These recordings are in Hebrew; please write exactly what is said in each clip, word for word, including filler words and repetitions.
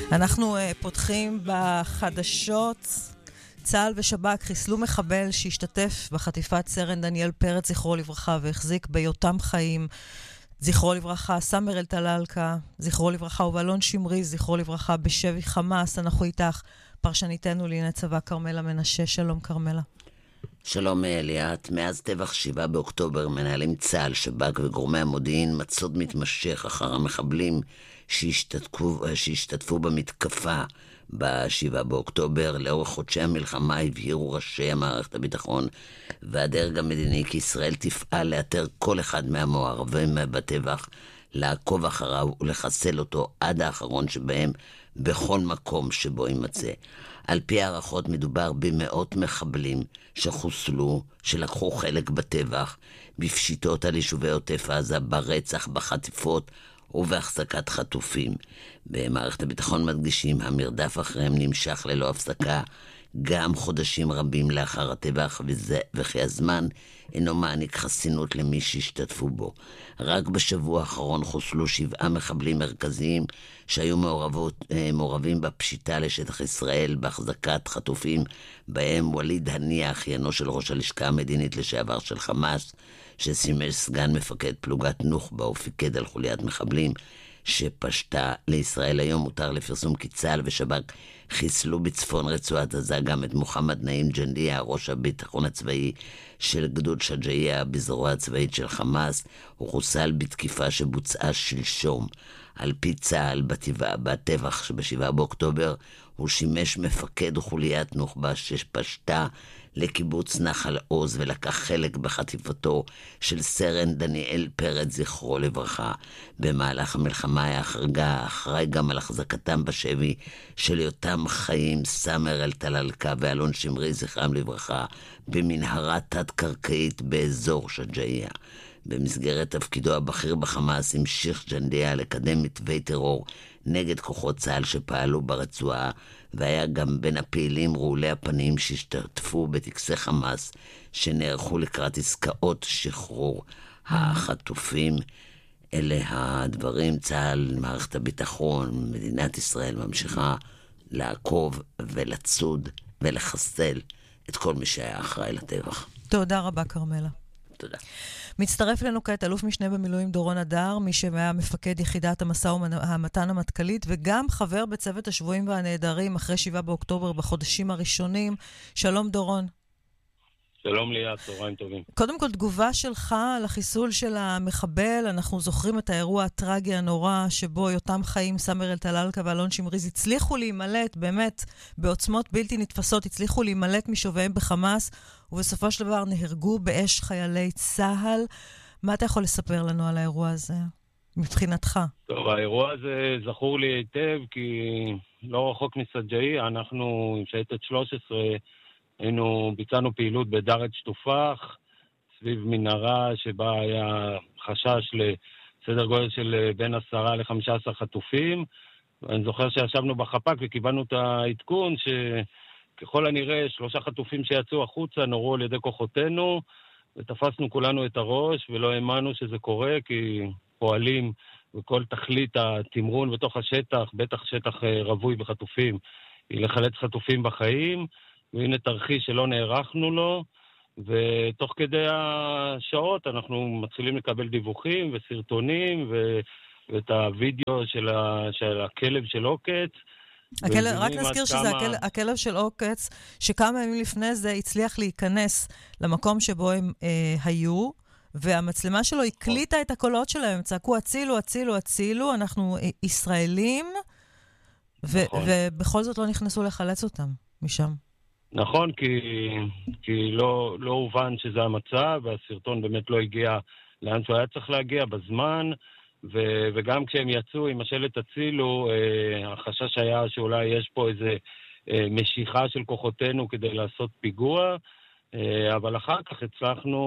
אנחנו uh, פותחים בחדשות. צה"ל ושב"כ חיסלו מחבל שהשתתף בחטיפת סרן דניאל פרץ זכרו לברכה והחזיק ביותם חיים זכרו לברכה, סמר אל-טלאלקה זכרו לברכה ובלון שמרי זכרו לברכה בשבי חמאס. אנחנו איתך פרשניתנו לענייני צבא כרמלה מנשה. שלום כרמלה. שלום ליאת. מאז טבח שבעה באוקטובר מנהלים צה"ל, שב"כ וגורמי המודיעין מצוד מתמשך אחר המחבלים שהשתתפו, שהשתתפו במתקפה ב-שבעה באוקטובר. לאורך חודשי המלחמה הבהירו ראשי מערכת הביטחון והדרג המדיני כי ישראל תפעל לאתר כל אחד מהמעורבים בטבח, לעקוב אחריו ולחסל אותו עד האחרון שבהם בכל מקום שבו יימצא. על פי הערכות מדובר במאות מחבלים שחוסלו, שלקחו חלק בטבח, בפשיטות על יישובי עוטף עזה, ברצח, בחטיפות ובהחזקת חטופים. במערכת הביטחון מדגישים, המרדף אחריהם נמשך ללא הפסקה, גם חודשים רבים לאחר הטבח, וזה, וכי הזמן אינו מעניק חסינות למי שהשתתפו בו. רק בשבוע האחרון חוסלו שבעה מחבלים מרכזיים שהיו מעורבות, מעורבים בפשיטה לשטח ישראל, בהחזקת חטופים, בהם וליד הנייה, אחיינו של ראש הלשכה המדינית לשעבר של חמאס, ששימש סגן מפקד פלוגת נוח'בה ופיקד על חוליית מחבלים שפשטה לישראל. היום מותר לפרסום כי צה"ל ושב"כ חיסלו בצפון רצועת עזה גם את מוחמד נעים ג'נדיה, ראש הביטחון הצבאי של גדוד שג'אעיה בזרוע הצבאית של חמאס. הוא חוסל בתקיפה שבוצעה שלשום. על פי צה"ל בטבח שבשבעה באוקטובר הוא שימש מפקד חוליית נוח'בה שפשטה לקיבוץ נחל עוז ולקח חלק בחטיפתו של סרן דניאל פרץ זכרו לברכה. במהלך המלחמה היה חרגה אחראי גם על החזקתם בשבי של יותם חיים, סמר אל-טלאלקה ואלון שמרי זכרם לברכה במנהרה תת-קרקעית באזור שג'אעיה. במסגרת תפקידו הבכיר בחמאס המשיך ג'נדיה לקדם מתווי טרור נגד כוחות צה"ל שפעלו ברצועה, והיה גם בין הפעילים רעולי הפנים שהשתתפו בטקסי חמאס שנערכו לקראת עסקאות שחרור החטופים. אלה הדברים. צה"ל, מערכת הביטחון, מדינת ישראל ממשיכה לעקוב ולצוד ולחסל את כל מי שהיה אחראי לטבח. תודה רבה כרמלה. תודה. מצטרף לנו כעת אלוף משנה במילואים דורון אדר, מי שהיה מפקד יחידת המסע ומתן המטכ"לית וגם חבר בצוות השבויים והנעדרים אחרי שבעה באוקטובר בחודשים הראשונים. שלום דורון. שלום ליאת, צהריים טובים. קודם כל תגובה שלך על החיסול של המחבל. אנחנו זוכרים את האירוע הטרגי הנורא שבו יותם חיים, סמר אל-טלאלקה ואלון שמריז הצליחו להימלט באמת בעוצמות בלתי נתפסות, הצליחו להימלט משובעיהם בחמאס ובסופו של דבר נהרגו באש חיילי צה"ל. מה אתה יכול לספר לנו על האירוע הזה מבחינתך? טוב, האירוע הזה זכור לי היטב כי לא רחוק מסג'אעיה, אנחנו עם שייטת שלוש עשרה היינו, ביצענו פעילות בדרת שטופח, סביב מנהרה שבה היה חשש לסדר גודל של בין עשרה לחמישה עשר חטופים. ואני זוכר שישבנו בחפ"ק וקיבלנו את העדכון שככל הנראה שלושה חטופים שיצאו החוצה נורו על ידי כוחותינו, ותפסנו כולנו את הראש ולא האמנו שזה קורה, כי פועלים וכל תכלית התמרון בתוך השטח, בטח שטח רווי בחטופים, היא לחלץ חטופים בחיים. והנה תרחיש שלא נערכנו לו, ותוך כדי השעות אנחנו מתחילים לקבל דיווחים וסרטונים, ו... ואת הוידאו של, ה... של הכלב של עוקץ. הכלב, רק נזכיר שזה כמה... הכלב, הכלב של עוקץ, שכמה ימים לפני זה הצליח להיכנס למקום שבו הם אה, היו, והמצלמה שלו הקליטה את הקולות שלהם, הם צעקו, הצילו, הצילו, הצילו, אנחנו אה, ישראלים, ו... נכון. ובכל זאת לא נכנסו לחלץ אותם משם. נכון, כי, כי לא, לא הובן שזה המצב, והסרטון באמת לא הגיע לאן שהוא היה צריך להגיע בזמן, ו, וגם כשהם יצאו עם השלט הצילו, אה, החשש היה שאולי יש פה איזה אה, משיכה של כוחותינו כדי לעשות פיגוע, אה, אבל אחר כך הצלחנו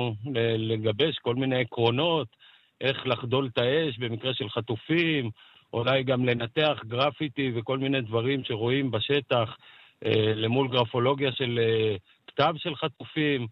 לגבש כל מיני עקרונות, איך לחדול את האש במקרה של חטופים, אולי גם לנתח גרפיטי וכל מיני דברים שרואים בשטח, למול גרפולוגיה של כתב של חטופים,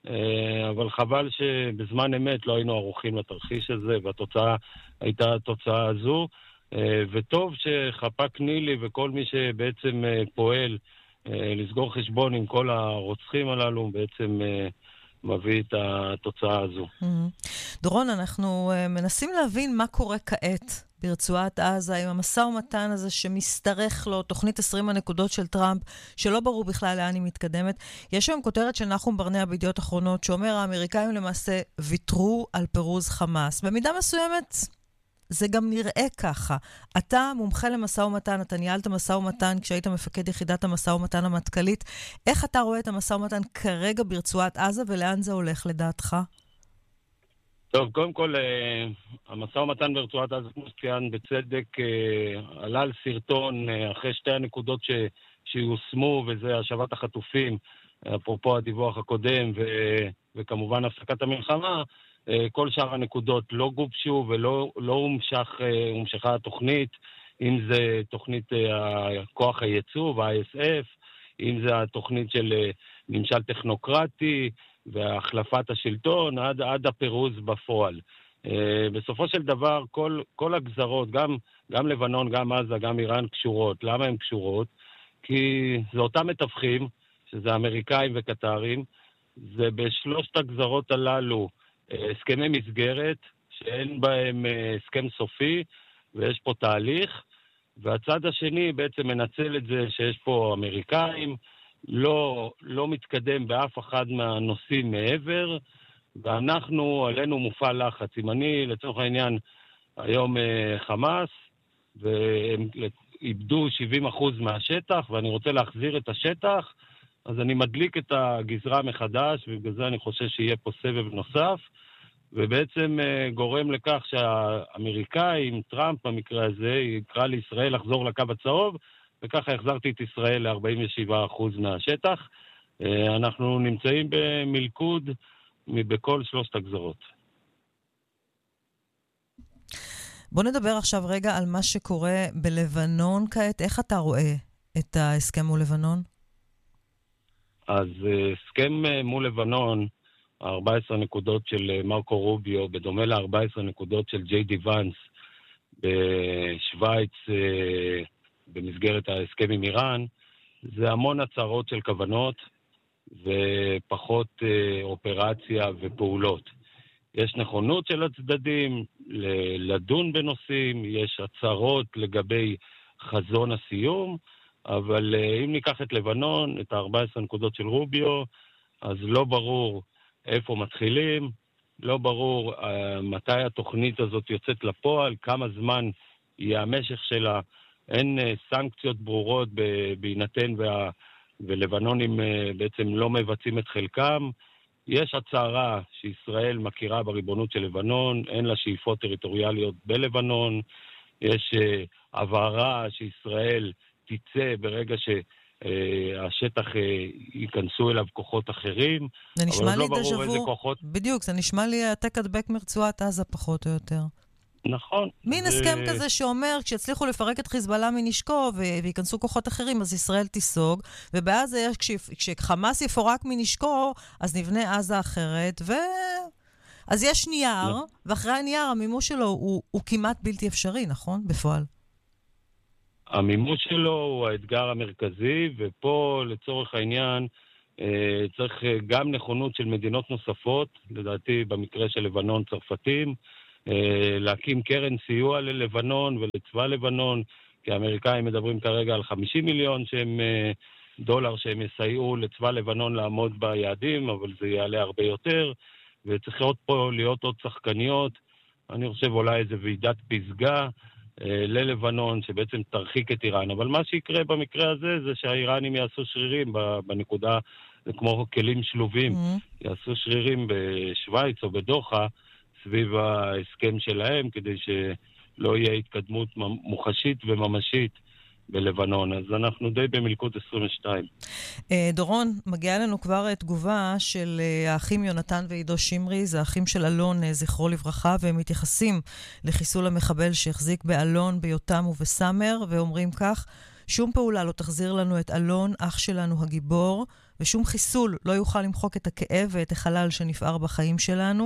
אבל חבל שבזמן אמת לא היינו ערוכים לתרחיש הזה, והתוצאה הייתה התוצאה הזו. וטוב שחפ"ק נילי וכל מי שבעצם פועל לסגור חשבון עם כל הרוצחים הללו, בעצם מביא את התוצאה הזו. דורון, אנחנו מנסים להבין מה קורה כעת ברצועת עזה, עם המשא ומתן הזה שמסתרך לו, תוכנית עשרים הנקודות של טראמפ, שלא ברור בכלל לאן היא מתקדמת. יש היום כותרת של נחום ברנע בידיעות אחרונות, שאומר האמריקאים למעשה ויתרו על פירוז חמאס. במידה מסוימת זה גם נראה ככה. אתה מומחה למשא ומתן, אתה ניהלת משא ומתן כשהיית מפקד יחידת המשא ומתן המטכ"לית. איך אתה רואה את המשא ומתן כרגע ברצועת עזה, ולאן זה הולך לדעתך? טוב, קודם כל, המשא ומתן ברצועת עזה, כמו שציין בצדק, עלה על סרטון אחרי שתי הנקודות ש... שיושמו, וזה השבת החטופים, אפרופו הדיווח הקודם, ו... וכמובן הפסקת המלחמה. כל שאר הנקודות לא גובשו ולא לא הומשך, הומשכה התוכנית, אם זה תוכנית כוח הייצוא וה-איי אס אף, אם זה התוכנית של ממשל טכנוקרטי והחלפת השלטון, עד, עד הפירוז בפועל. בסופו של דבר, כל, כל הגזרות, גם, גם לבנון, גם עזה, גם איראן קשורות. למה הן קשורות? כי זה אותם מתווכים, שזה אמריקאים וקטרים, זה בשלושת הגזרות הללו, הסכמי מסגרת, שאין בהם הסכם סופי, ויש פה תהליך, והצד השני בעצם מנצל את זה שיש פה אמריקאים, לא, לא מתקדם באף אחד מהנושאים מעבר, ואנחנו, עלינו מופעל לחץ. אם אני, לצורך העניין, היום חמאס, והם איבדו שבעים אחוז מהשטח, ואני רוצה להחזיר את השטח, אז אני מדליק את הגזרה מחדש, ובגלל זה אני חושב שיהיה פה סבב נוסף, ובעצם גורם לכך שהאמריקאים, טראמפ במקרה הזה, יקרא לישראל לחזור לקו הצהוב, וככה החזרתי את ישראל ל-ארבעים ושבעה אחוז מהשטח. אנחנו נמצאים במלכוד בכל שלושת הגזרות. בוא נדבר עכשיו רגע על מה שקורה בלבנון כעת. איך אתה רואה את ההסכם מול לבנון? אז הסכם מול לבנון, ארבע עשרה נקודות של מרקו רוביו, בדומה ל-ארבע עשרה נקודות של ג'יי די ואנס בשוויץ במסגרת ההסכם עם איראן, זה המון הצהרות של כוונות ופחות אופרציה ופעולות. יש נכונות של הצדדים לדון בנושאים, יש הצהרות לגבי חזון הסיום, אבל אם ניקח את לבנון, את ה-ארבע עשרה נקודות של רוביו, אז לא ברור איפה מתחילים, לא ברור uh, מתי התוכנית הזאת יוצאת לפועל, כמה זמן יהיה המשך שלה, אין uh, סנקציות ברורות ב- בהינתן וה- ולבנונים uh, בעצם לא מבצעים את חלקם. יש הצהרה שישראל מכירה בריבונות של לבנון, אין לה שאיפות טריטוריאליות בלבנון, יש uh, הבהרה שישראל תצא ברגע ש... השטח ייכנסו אליו כוחות אחרים, זה נשמע לי לא ברור איזה דז'בו, כוחות... בדיוק, זה נשמע לי העתק הדבק מרצועת עזה פחות או יותר. נכון. מין זה... הסכם כזה שאומר, כשיצליחו לפרק את חיזבאללה מנשקו וייכנסו כוחות אחרים, אז ישראל תיסוג, ובאז כשחמאס יפורק מנשקו, אז נבנה עזה אחרת, ו... אז יש נייר, לא. ואחרי הנייר המימוש שלו הוא, הוא כמעט בלתי אפשרי, נכון? בפועל. המימוש שלו הוא האתגר המרכזי, ופה לצורך העניין צריך גם נכונות של מדינות נוספות, לדעתי במקרה של לבנון צרפתים, להקים קרן סיוע ללבנון ולצבא לבנון, כי האמריקאים מדברים כרגע על חמישים מיליון שהם דולר שהם יסייעו לצבא לבנון לעמוד ביעדים, אבל זה יעלה הרבה יותר, וצריך להיות פה להיות עוד שחקניות, אני חושב אולי איזה ועידת פסגה, ללבנון, שבעצם תרחיק את איראן. אבל מה שיקרה במקרה הזה, זה שהאיראנים יעשו שרירים בנקודה, כמו כלים שלובים, mm-hmm. יעשו שרירים בשוויץ או בדוחה, סביב ההסכם שלהם, כדי שלא יהיה התקדמות מוחשית וממשית בלבנון. אז אנחנו די במלכוד עשרים ושתיים. דורון, מגיעה לנו כבר תגובה של האחים יונתן ועידו שמרי, זה האחים של אלון, זכרו לברכה, והם מתייחסים לחיסול המחבל שהחזיק באלון, ביותם ובסמר, ואומרים כך, שום פעולה לא תחזיר לנו את אלון, אח שלנו הגיבור, ושום חיסול לא יוכל למחוק את הכאב ואת החלל שנפער בחיים שלנו.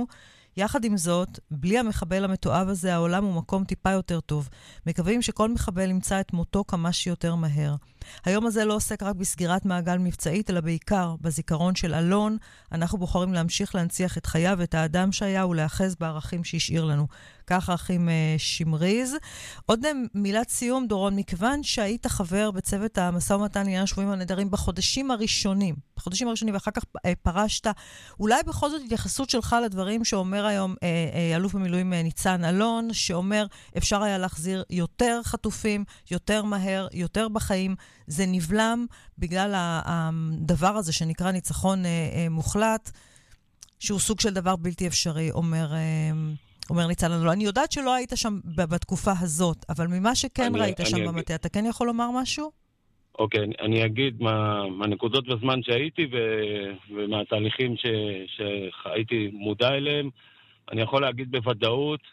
יחד עם זאת, בלי המחבל המתועב הזה, העולם הוא מקום טיפה יותר טוב. מקווים שכל מחבל ימצא את מותו כמה שיותר מהר. היום הזה לא עוסק רק בסגירת מעגל מבצעית, אלא בעיקר בזיכרון של אלון. אנחנו בוחרים להמשיך להנציח את חייו ואת האדם שהיה ולאחז בערכים שהשאיר לנו. כך האחים שמריז. עוד מילת סיום, דורון, מכיוון שהיית חבר בצוות המשא ומתן לעניין השבויים הנעדרים בחודשים הראשונים, בחודשים הראשונים ואחר כך פרשת, אולי בכל זאת התייחסות שלך לדברים שאומר היום אה, אה, אלוף במילואים ניצן אלון, שאומר אפשר היה להחזיר יותר חטופים, יותר מהר, יותר בחיים. זה נבלם בגלל הדבר הזה שנקרא ניצחון אה, אה, מוחלט, שהוא סוג של דבר בלתי אפשרי, אומר... אה, אומר ניצן אלון. אני יודעת שלא היית שם בתקופה הזאת, אבל ממה שכן אני, ראית אני שם אגיד... במטה, אתה כן יכול לומר משהו? אוקיי, אני, אני אגיד מה, מהנקודות בזמן שהייתי ו, ומהתהליכים ש, שהייתי מודע אליהם. אני יכול להגיד בוודאות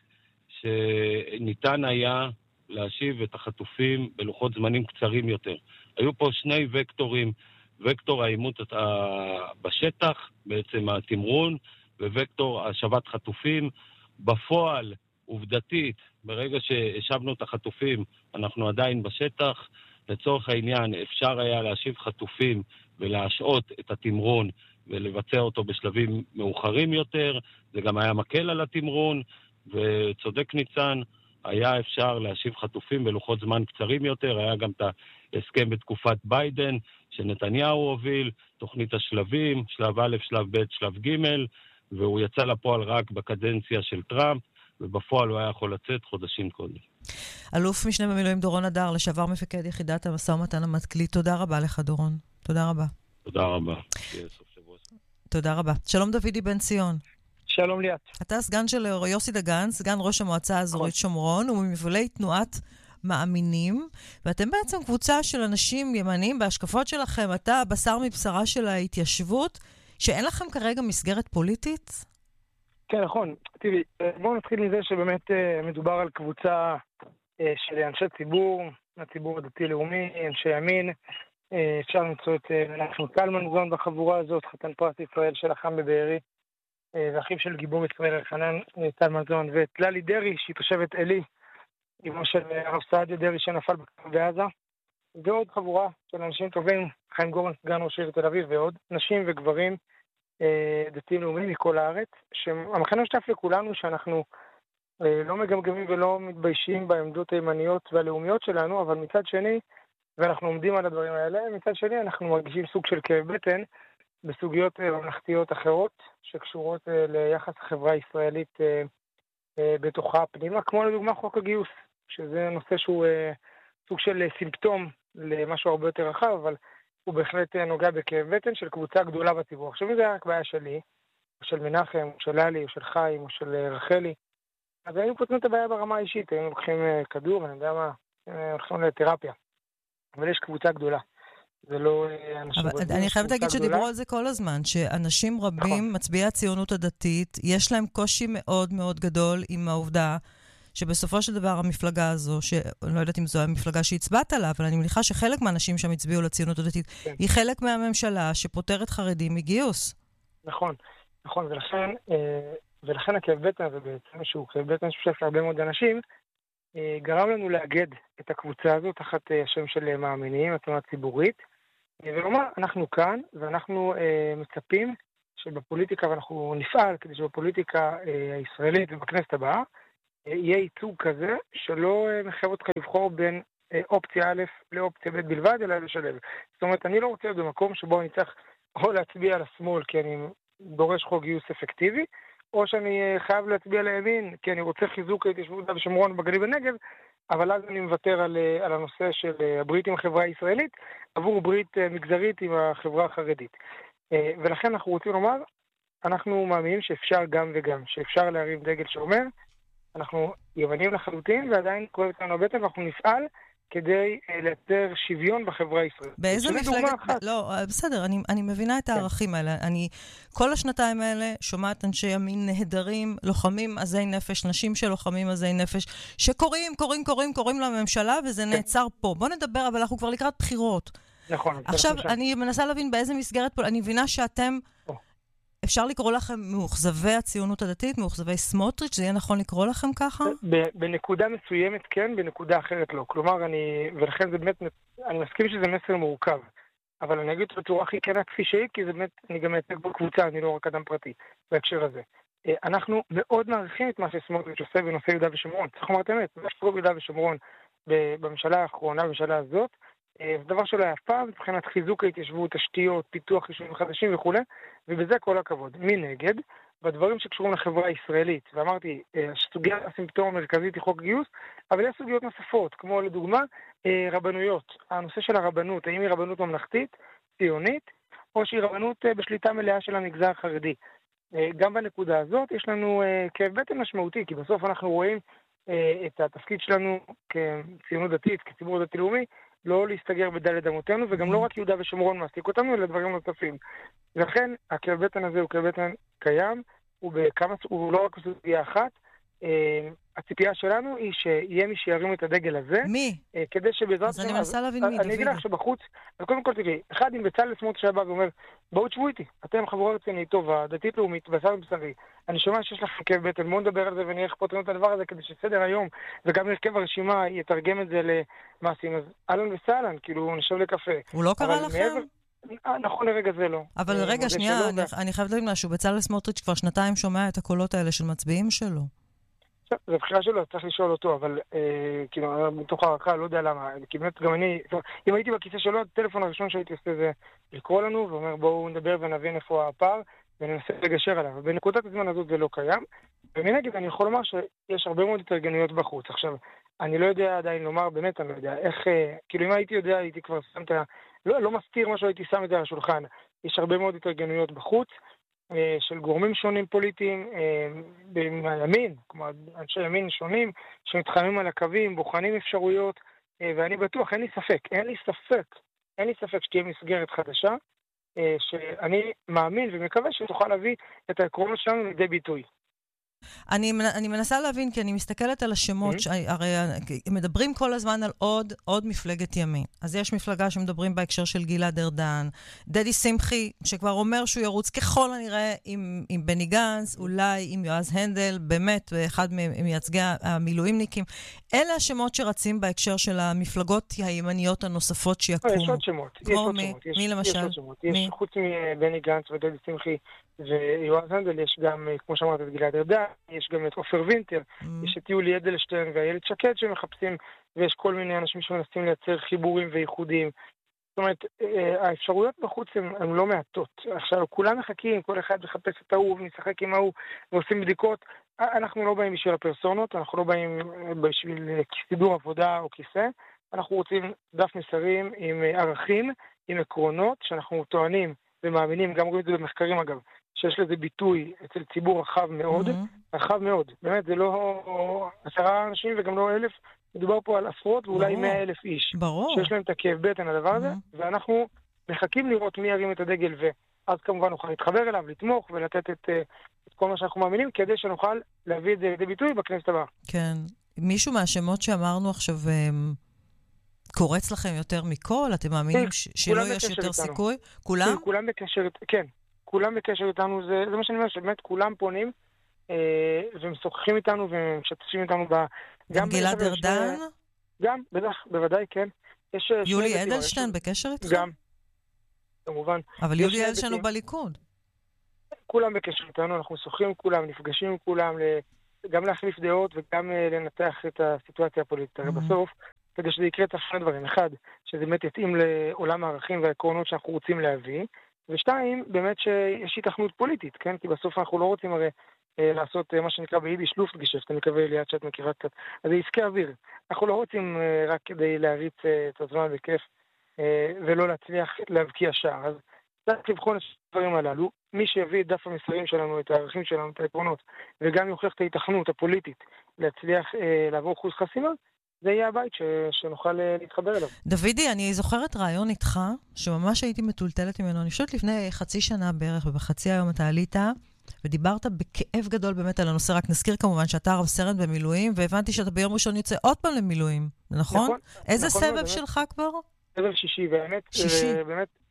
שניתן היה להשיב את החטופים בלוחות זמנים קצרים יותר. היו פה שני וקטורים, וקטור האימות בשטח, בעצם התמרון, ווקטור השבת חטופים. בפועל, עובדתית, ברגע שהשבנו את החטופים, אנחנו עדיין בשטח. לצורך העניין, אפשר היה להשיב חטופים ולהשעות את התמרון ולבצע אותו בשלבים מאוחרים יותר. זה גם היה מקל על התמרון, וצודק ניצן, היה אפשר להשיב חטופים בלוחות זמן קצרים יותר. היה גם את ההסכם בתקופת ביידן, שנתניהו הוביל, תוכנית השלבים, שלב א', שלב ב', שלב ג', והוא יצא לפועל רק בקדנציה של טראמפ, ובפועל הוא היה יכול לצאת חודשים קודם. אלוף משנה במילואים דורון אדר, לשעבר מפקד יחידת המשא ומתן המטכ"לי, תודה רבה לך דורון. תודה רבה. תודה רבה. תודה רבה. שלום דוידי בן ציון. שלום ליאת. אתה סגן של יוסי דגן, סגן ראש המועצה האזורית שומרון, וממובילי תנועת מאמינים, ואתם בעצם קבוצה של אנשים ימניים בהשקפות שלכם, אתה בשר מבשרה של ההתיישבות, שאין לכם כרגע מסגרת פוליטית? כן, נכון. תראי, בואו נתחיל מזה שבאמת מדובר על קבוצה של אנשי ציבור, הציבור הדתי-לאומי, אנשי ימין. אפשר למצוא את מנחם קלמנזון בחבורה הזאת, חתן פרס ישראל של החם בבארי, ואחיו של גיבור ישראל אלחנן קלמנזון, ואת ללי דרי, שהיא תושבת אלי, אמו של הרב סעדיה דרי שנפל בעזה, ועוד חבורה של אנשים טובים, חיים גורן, סגן ראש עיר תל אביב, ועוד נשים וגברים דתיים לאומיים מכל הארץ, שהמחנה משותף לכולנו שאנחנו לא מגמגמים ולא מתביישים בעמדות הימניות והלאומיות שלנו, אבל מצד שני, ואנחנו עומדים על הדברים האלה, מצד שני אנחנו מרגישים סוג של כאב בטן בסוגיות ממלכתיות אחרות, שקשורות ליחס החברה הישראלית בתוכה פנימה, כמו לדוגמה חוק הגיוס, שזה נושא שהוא סוג של סימפטום למשהו הרבה יותר רחב, אבל הוא בהחלט נוגע בכאב בטן של קבוצה גדולה בציבור. עכשיו, אם זה רק בעיה שלי, או של מנחם, או של ללי, או של חיים, או של רחלי, אז היינו פותרים את הבעיה ברמה האישית, היינו לוקחים כדור, אני יודע מה, הולכים לתרפיה. אבל יש קבוצה גדולה. זה לא אנשים רבים. אני חייבת להגיד שדיברו על זה כל הזמן, שאנשים רבים, מצביעי הציונות הדתית, יש להם קושי מאוד מאוד גדול עם העובדה שבסופו של דבר המפלגה הזו, שאני לא יודעת אם זו המפלגה שהצבעת עליו, אבל אני מניחה שחלק מהאנשים שם הצביעו לציונות הדתית, כן. היא חלק מהממשלה שפותרת חרדים מגיוס. נכון, נכון, ולכן, ולכן הכאב בטן הזה בעצם, שהוא כאב בטן ששף להרבה מאוד אנשים, גרם לנו לאגד את הקבוצה הזו תחת השם של מאמינים, התנועה הציבורית, ולומר, אנחנו כאן, ואנחנו מצפים שבפוליטיקה, ואנחנו נפעל כדי שבפוליטיקה הישראלית ובכנסת הבאה, יהיה ייצוג כזה שלא מחייב אותך לבחור בין אופציה א' לאופציה ב' בלבד, אלא לשלב. זאת אומרת, אני לא רוצה להיות במקום שבו אני צריך או להצביע על השמאל כי אני דורש חוק גיוס אפקטיבי, או שאני חייב להצביע לימין כי אני רוצה חיזוק ההתיישבות בשומרון בגליל בנגב, אבל אז אני מוותר על, על הנושא של הברית עם החברה הישראלית, עבור ברית מגזרית עם החברה החרדית. ולכן אנחנו רוצים לומר, אנחנו מאמינים שאפשר גם וגם, שאפשר להרים דגל שאומר, אנחנו ימנים לחלוטין, ועדיין כואב אותנו הבטן, ואנחנו נפעל כדי לייצר שוויון בחברה הישראלית. באיזה מפלגת... לא, בסדר, אני, אני מבינה את הערכים האלה. אני כל השנתיים האלה שומעת אנשי ימין נהדרים, לוחמים עזי נפש, נשים שלוחמים עזי נפש, שקוראים, קוראים, קוראים, קוראים לממשלה, וזה נעצר פה. בוא נדבר, אבל אנחנו כבר לקראת בחירות. נכון. עכשיו, אני מנסה להבין באיזה מסגרת פה, אני מבינה שאתם אפשר לקרוא לכם מאוכזבי הציונות הדתית, מאוכזבי סמוטריץ', זה יהיה נכון לקרוא לכם ככה? בנקודה מסוימת כן, בנקודה אחרת לא. כלומר, אני, ולכן זה באמת, אני מסכים שזה מסר מורכב. אבל אני אגיד בצורה הכי כנה כפי שהיא, כי זה באמת, אני גם מייצג בקבוצה, אני לא רק אדם פרטי, בהקשר הזה. אנחנו מאוד מעריכים את מה שסמוטריץ' עושה בנושא יהודה ושומרון. צריך לומר את האמת, מה שקורה ביהודה ושומרון בממשלה האחרונה, בממשלה הזאת, זה דבר שלא היה פעם, מבחינת חיזוק ההתיישבות, תשתיות, פיתוח יישובים חדשים וכו', ובזה כל הכבוד. מנגד, בדברים שקשורים לחברה הישראלית, ואמרתי, הסוגיה הסימפטום המרכזית היא חוק גיוס, אבל יש סוגיות נוספות, כמו לדוגמה, רבנויות. הנושא של הרבנות, האם היא רבנות ממלכתית, ציונית, או שהיא רבנות בשליטה מלאה של המגזר החרדי. גם בנקודה הזאת יש לנו כאב בטן משמעותי, כי בסוף אנחנו רואים את התפקיד שלנו כציונות דתית, כציבור דתי לאומי, לא להסתגר בדלת אמותינו, וגם לא רק יהודה ושומרון מעסיק אותנו, אלא דברים נוספים. לכן, הכאב בטן הזה הוא כאב בטן קיים, הוא, בכמה, הוא לא רק סוגיה אחת. הציפייה שלנו היא שיהיה מי שירים את הדגל הזה. מי? כדי שבעזרת... אז אני מנסה להבין מי, דוד. אני אגיד לך שבחוץ, אז קודם כל תראי, אחד עם בצלאל סמוטריץ' שבא ואומר, בואו תשבו איתי, אתם חברה רצינית טובה, דתית לאומית, בשר ובשרי. אני שומע שיש לך כאב בטן, בואו נדבר על זה ונראה איך פותרים את הדבר הזה, כדי שסדר היום, וגם הרכב הרשימה יתרגם את זה למעשים. אז אהלן וסהלן, כאילו נשב לקפה. הוא לא קרא לכם? נכון לרגע זה לא. אבל רגע, שנייה, אני חייבת להגיד משהו. בצלאל סמוטריץ' כבר שנתיים שומע את הקולות האלה של מצביעים שלו. זה בחירה שלו, צריך לשאול אותו, אבל כאילו, מתוך הערכה, לא יודע למה, כי באמת גם אני, אם הייתי בכיסא שלו, הטלפון הראשון שהייתי עושה זה לקרוא לנו, ואומר בואו נדבר ונבין איפה הפער, וננסה לגשר עליו. בנקודת הזמן הזאת זה לא קיים, ומנגד אני יכול לומר שיש הרבה מאוד התארגנויות בחוץ. עכשיו, אני לא יודע עדיין לומר, באמת אני לא יודע, איך, כאילו אם הייתי יודע, הייתי כבר שם את ה... לא, לא מסתיר משהו, הייתי שם את זה על השולחן. יש הרבה מאוד התארגנויות בחוץ, של גורמים שונים פוליטיים מהימין, כמו אנשי ימין שונים, שמתחמים על הקווים, בוחנים אפשרויות, ואני בטוח, אין לי ספק, אין לי ספק, אין לי ספק שתהיה מסגרת חדשה, שאני מאמין ומקווה שתוכל להביא את העקרונות שלנו לידי ביטוי. אני, אני מנסה להבין, כי אני מסתכלת על השמות, mm-hmm. הרי מדברים כל הזמן על עוד, עוד מפלגת ימין. אז יש מפלגה שמדברים בהקשר של גלעד ארדן, דדי שמחי, שכבר אומר שהוא ירוץ ככל הנראה עם, עם בני גנץ, אולי עם יועז הנדל, באמת, אחד ממייצגי המילואימניקים. אלה השמות שרצים בהקשר של המפלגות הימניות הנוספות שיקומו. יש עוד שמות. יש עוד מי, שמות. מי יש, למשל? יש עוד שמות. יש חוץ מבני גנץ ודדי שמחי ויועז הנדל, יש גם, כמו שאמרת, את גלעד ארדן, יש גם את עופר וינטר, mm. יש את יולי אדלשטיין ואיילת שקד שמחפשים, ויש כל מיני אנשים שמנסים לייצר חיבורים וייחודים. זאת אומרת, האפשרויות בחוץ הן לא מעטות. עכשיו, כולם מחכים, כל אחד מחפש את ההוא ומשחק עם ההוא ועושים בדיקות. אנחנו לא באים בשביל הפרסונות, אנחנו לא באים בשביל סידור עבודה או כיסא. אנחנו רוצים דף מסרים עם ערכים, עם עקרונות, שאנחנו טוענים ומאמינים, גם רואים את זה במחקרים אגב, שיש לזה ביטוי אצל ציבור רחב מאוד, mm-hmm. רחב מאוד. באמת, זה לא עשרה אנשים וגם לא אלף, מדובר פה על עשרות ואולי מאה אלף איש. ברור. שיש להם את הכאב בטן הדבר הזה, mm-hmm. ואנחנו מחכים לראות מי ירים את הדגל, ואז כמובן נוכל להתחבר אליו, לתמוך ולתת את, את כל מה שאנחנו מאמינים, כדי שנוכל להביא את זה לידי ביטוי בכנסת הבאה. כן. מישהו מהשמות שאמרנו עכשיו קורץ לכם יותר מכל? אתם מאמינים ש- שלא יש יותר איתנו. סיכוי? כולם? כן, כולם בקשר, כן. כולם בקשר איתנו, זה, זה מה שאני אומר, שבאמת כולם פונים אה, ומשוחחים איתנו ומשתפים איתנו ב... גם גלעד ארדן? ש... גם, בטח, בוודאי, כן. יש יולי אדלשטיין בקשר איתך? גם, כמובן. אבל יולי אדלשטיין הוא בליכוד. כולם בקשר איתנו, אנחנו משוחחים עם כולם, נפגשים עם כולם, גם להחליף דעות וגם לנתח את הסיטואציה הפוליטית. הרי בסוף, כדי שזה יקרה צריך שני דברים. אחד, שזה באמת יתאים לעולם הערכים והעקרונות שאנחנו רוצים להביא, ושתיים, באמת שיש התכנות פוליטית, כן? כי בסוף אנחנו לא רוצים הרי אה, לעשות אה, מה שנקרא ביידיש לופטגשפט, אני מקווה ליד שאת מכירה קצת. אז זה עסקי אוויר. אנחנו לא רוצים אה, רק כדי להריץ אה, את הזמן בכיף אה, ולא להצליח להבקיע שער. אז צריך לבחון את הדברים הללו. מי שיביא את דף המסרים שלנו, את הערכים שלנו, את העקרונות, וגם יוכיח את ההתכנות הפוליטית להצליח אה, לעבור אחוז חסימה, זה יהיה הבית ש... שנוכל להתחבר אליו. דוידי, אני זוכרת רעיון איתך, שממש הייתי מטולטלת ממנו. אני חושבת לפני חצי שנה בערך, ובחצי היום אתה עלית, ודיברת בכאב גדול באמת על הנושא. רק נזכיר כמובן שאתה רב סרן במילואים, והבנתי שאתה ביום ראשון יוצא עוד פעם למילואים, נכון? נכון. איזה נכון, סבב באמת. שלך כבר? סבב שישי, באמת. שישי. באמת,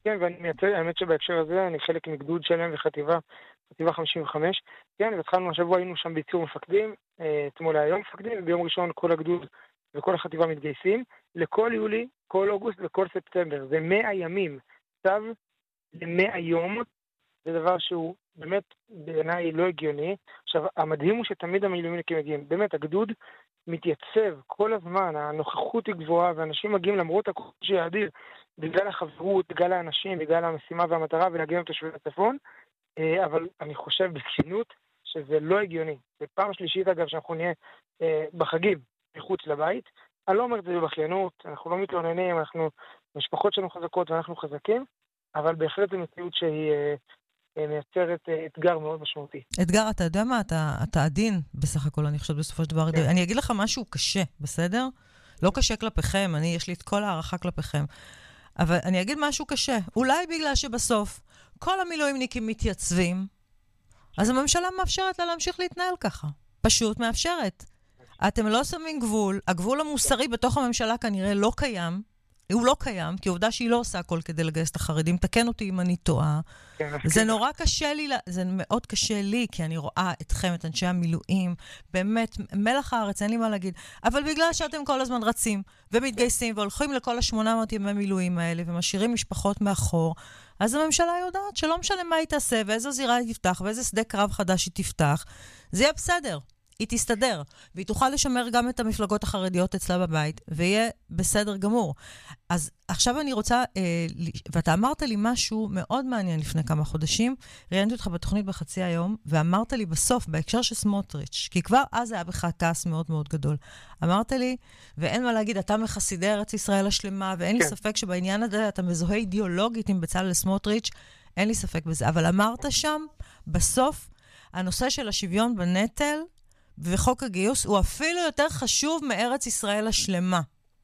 כן, ואני מייצג, האמת שבהקשר הזה אני חלק מגדוד שלם וחטיבה, חטיבה חמישים וחמש. כן, והתחלנו השבוע, היינו שם בייצור מפקדים, אתמול היום מפקדים, וביום ראשון כל הגדוד וכל החטיבה מתגייסים, לכל יולי, כל אוגוסט וכל ספטמבר. זה מאה ימים, צו ל-מאה יום, זה דבר שהוא באמת בעיניי לא הגיוני. עכשיו, המדהים הוא שתמיד המילואימניקים מגיעים. באמת, הגדוד מתייצב כל הזמן, הנוכחות היא גבוהה, ואנשים מגיעים למרות הקושי האדיר, בגלל החברות, בגלל האנשים, בגלל המשימה והמטרה, ולהגיע לתושבי הצפון. אבל אני חושב בכנות שזה לא הגיוני. זה פעם שלישית, אגב, שאנחנו נהיה בחגים מחוץ לבית. אני לא אומר את זה בבכיינות, אנחנו לא מתלוננים, אנחנו, משפחות שלנו חזקות ואנחנו חזקים, אבל בהחלט זו מציאות שהיא מייצרת אתגר מאוד משמעותי. אתגר, אתה יודע מה? אתה, אתה עדין בסך הכל, אני חושבת בסופו של דבר. כן. אני אגיד לך משהו קשה, בסדר? לא קשה כלפיכם, אני, יש לי את כל הערכה כלפיכם. אבל אני אגיד משהו קשה. אולי בגלל שבסוף כל המילואימניקים מתייצבים, אז הממשלה מאפשרת לה להמשיך להתנהל ככה. פשוט מאפשרת. אתם לא שמים גבול, הגבול המוסרי בתוך הממשלה כנראה לא קיים, הוא לא קיים, כי עובדה שהיא לא עושה הכל כדי לגייס את החרדים, תקן אותי אם אני טועה. זה נורא קשה לי, זה מאוד קשה לי, כי אני רואה אתכם, את אנשי המילואים, באמת, מלח הארץ, אין לי מה להגיד, אבל בגלל שאתם כל הזמן רצים ומתגייסים והולכים לכל השמונה מאות ימי מילואים האלה, ומשאירים משפחות מאחור, אז הממשלה יודעת שלא משנה מה היא תעשה, ואיזו זירה היא תפתח, ואיזה שדה קרב חדש היא תפתח, זה יהיה בסדר. היא תסתדר, והיא תוכל לשמר גם את המפלגות החרדיות אצלה בבית, ויהיה בסדר גמור. אז עכשיו אני רוצה, אה, ואתה אמרת לי משהו מאוד מעניין לפני כמה חודשים, ראיינתי אותך בתוכנית בחצי היום, ואמרת לי בסוף, בהקשר של סמוטריץ', כי כבר אז היה בך כעס מאוד מאוד גדול. אמרת לי, ואין מה להגיד, אתה מחסידי ארץ ישראל השלמה, ואין כן. לי ספק שבעניין הזה אתה מזוהה אידיאולוגית עם בצלאל סמוטריץ', אין לי ספק בזה. אבל אמרת שם, בסוף, הנושא של השוויון בנטל, וחוק הגיוס הוא אפילו יותר חשוב מארץ ישראל השלמה.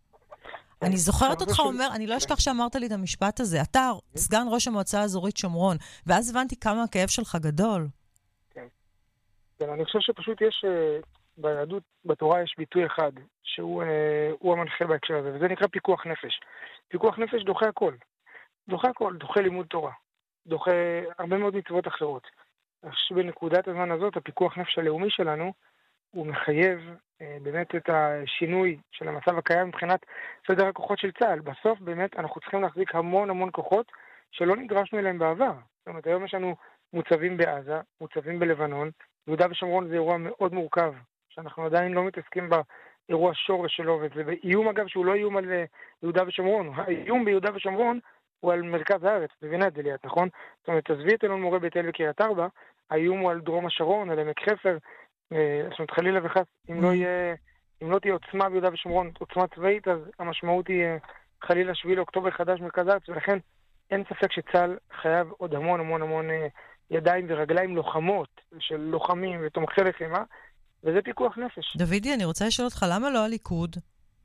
אני זוכרת אותך אומר, אני לא אשכח שאמרת לי את המשפט הזה, אתה סגן ראש המועצה האזורית שומרון, ואז הבנתי כמה הכאב שלך גדול. כן. אני חושב שפשוט יש, ביהדות, בתורה יש ביטוי אחד, שהוא המנחה בהקשר הזה, וזה נקרא פיקוח נפש. פיקוח נפש דוחה הכל. דוחה הכל, דוחה לימוד תורה. דוחה הרבה מאוד מצוות אחרות. בנקודת הזמן הזאת, הפיקוח נפש הלאומי שלנו, הוא מחייב אה, באמת את השינוי של המצב הקיים מבחינת סדר הכוחות של צה"ל. בסוף באמת אנחנו צריכים להחזיק המון המון כוחות שלא נדרשנו אליהם בעבר. זאת אומרת, היום יש לנו מוצבים בעזה, מוצבים בלבנון, יהודה ושומרון זה אירוע מאוד מורכב, שאנחנו עדיין לא מתעסקים באירוע שורש שלו, וזה באיום אגב שהוא לא איום על יהודה ושומרון, האיום ביהודה ושומרון הוא על מרכז הארץ, מבינה את זה ליד, נכון? זאת אומרת, תעזבי את אלון מורה בית אל וקריית ארבע, האיום הוא על דרום השרון, על עמק חפר, זאת אומרת, חלילה וחס, אם לא יהיה, אם לא תהיה עוצמה ביהודה ושומרון, עוצמה צבאית, אז המשמעות היא חלילה שביעי לאוקטובר חדש מרכז הארץ, ולכן אין ספק שצה"ל חייב עוד המון המון המון ידיים ורגליים לוחמות, של לוחמים ותומכי לחימה, וזה פיקוח נפש. דוידי, אני רוצה לשאול אותך, למה לא הליכוד?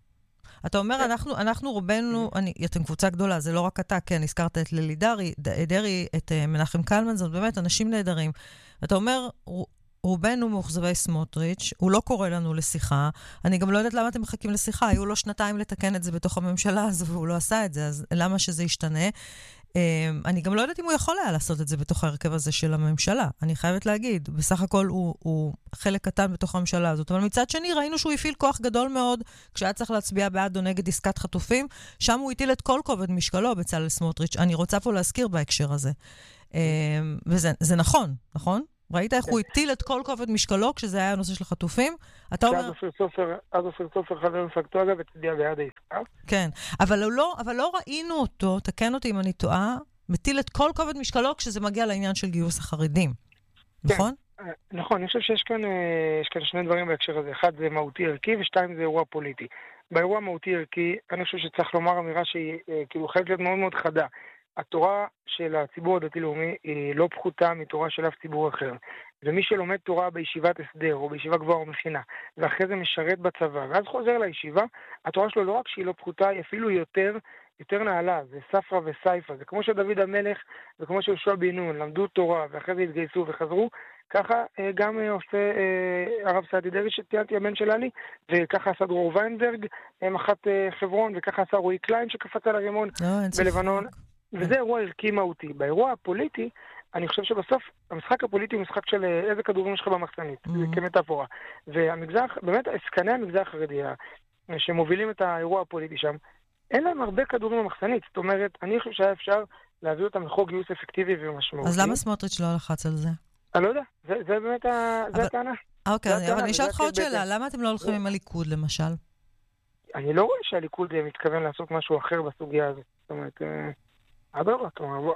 אתה אומר, אנחנו, אנחנו רובנו, אני, אתם קבוצה גדולה, זה לא רק אתה, כן, הזכרת את לילי דרי, דרי, את מנחם קלמן, זאת באמת אנשים נהדרים. אתה אומר, רובנו מאוכזבי סמוטריץ', הוא לא קורא לנו לשיחה, אני גם לא יודעת למה אתם מחכים לשיחה, היו לו שנתיים לתקן את זה בתוך הממשלה הזו, והוא לא עשה את זה, אז למה שזה ישתנה? אני גם לא יודעת אם הוא יכול היה לעשות את זה בתוך ההרכב הזה של הממשלה, אני חייבת להגיד, בסך הכל הוא, הוא חלק קטן בתוך הממשלה הזאת, אבל מצד שני ראינו שהוא הפעיל כוח גדול מאוד, כשהיה צריך להצביע בעד או נגד עסקת חטופים, שם הוא הטיל את כל כובד משקלו בצלאל סמוטריץ', אני רוצה פה להזכיר בהקשר הזה. וזה, זה נכון, נכון? ראית איך הוא הטיל את כל כובד משקלו כשזה היה הנושא של חטופים? אתה אומר... אז אופיר סופר חבר מפלגתו אגב הצביע בעד העסקה. כן, אבל לא, אבל לא ראינו אותו, תקן אותי אם אני טועה, מטיל את כל כובד משקלו כשזה מגיע לעניין של גיוס החרדים. נכון? נכון, אני חושב שיש כאן, יש כאן שני דברים בהקשר הזה. אחד זה מהותי ערכי ושתיים זה אירוע פוליטי. באירוע מהותי ערכי, אני חושב שצריך לומר אמירה שהיא כאילו חייבת להיות מאוד מאוד חדה. התורה של הציבור הדתי-לאומי היא לא פחותה מתורה של אף ציבור אחר. ומי שלומד תורה בישיבת הסדר או בישיבה גבוהה או מכינה, ואחרי זה משרת בצבא, ואז חוזר לישיבה, התורה שלו לא רק שהיא לא פחותה, היא אפילו יותר, יותר נעלה. זה ספרה וסייפה. זה כמו שדוד המלך וכמו שיהושע בן נון למדו תורה ואחרי זה התגייסו וחזרו, ככה גם עושה הרב סעדי דרעי שציינתי, הבן של עלי, וככה עשה דרור ויינברג, מח"ט חברון, וככה עשה רועי קליין שקפץ על הרימון בלבנון. וזה אירוע ערכי מהותי. באירוע הפוליטי, אני חושב שבסוף המשחק הפוליטי הוא משחק של איזה כדורים יש לך במחסנית, כמטאפורה. והמגזר, באמת, עסקני המגזר החרדי, שמובילים את האירוע הפוליטי שם, אין להם הרבה כדורים במחסנית. זאת אומרת, אני חושב שהיה אפשר להביא אותם לחוק גיוס אפקטיבי ומשמעותי. אז למה סמוטריץ' לא לחץ על זה? אני לא יודע, זה, זה באמת ה... זה הטענה. אוקיי, אבל אני אשאל אותך עוד שאלה, למה אתם לא הולכים עם הליכוד למשל? אני לא רואה שהליכוד מתכוון לעשות משהו אחר בסוגיה הזאת. זאת אומרת, אדרבה,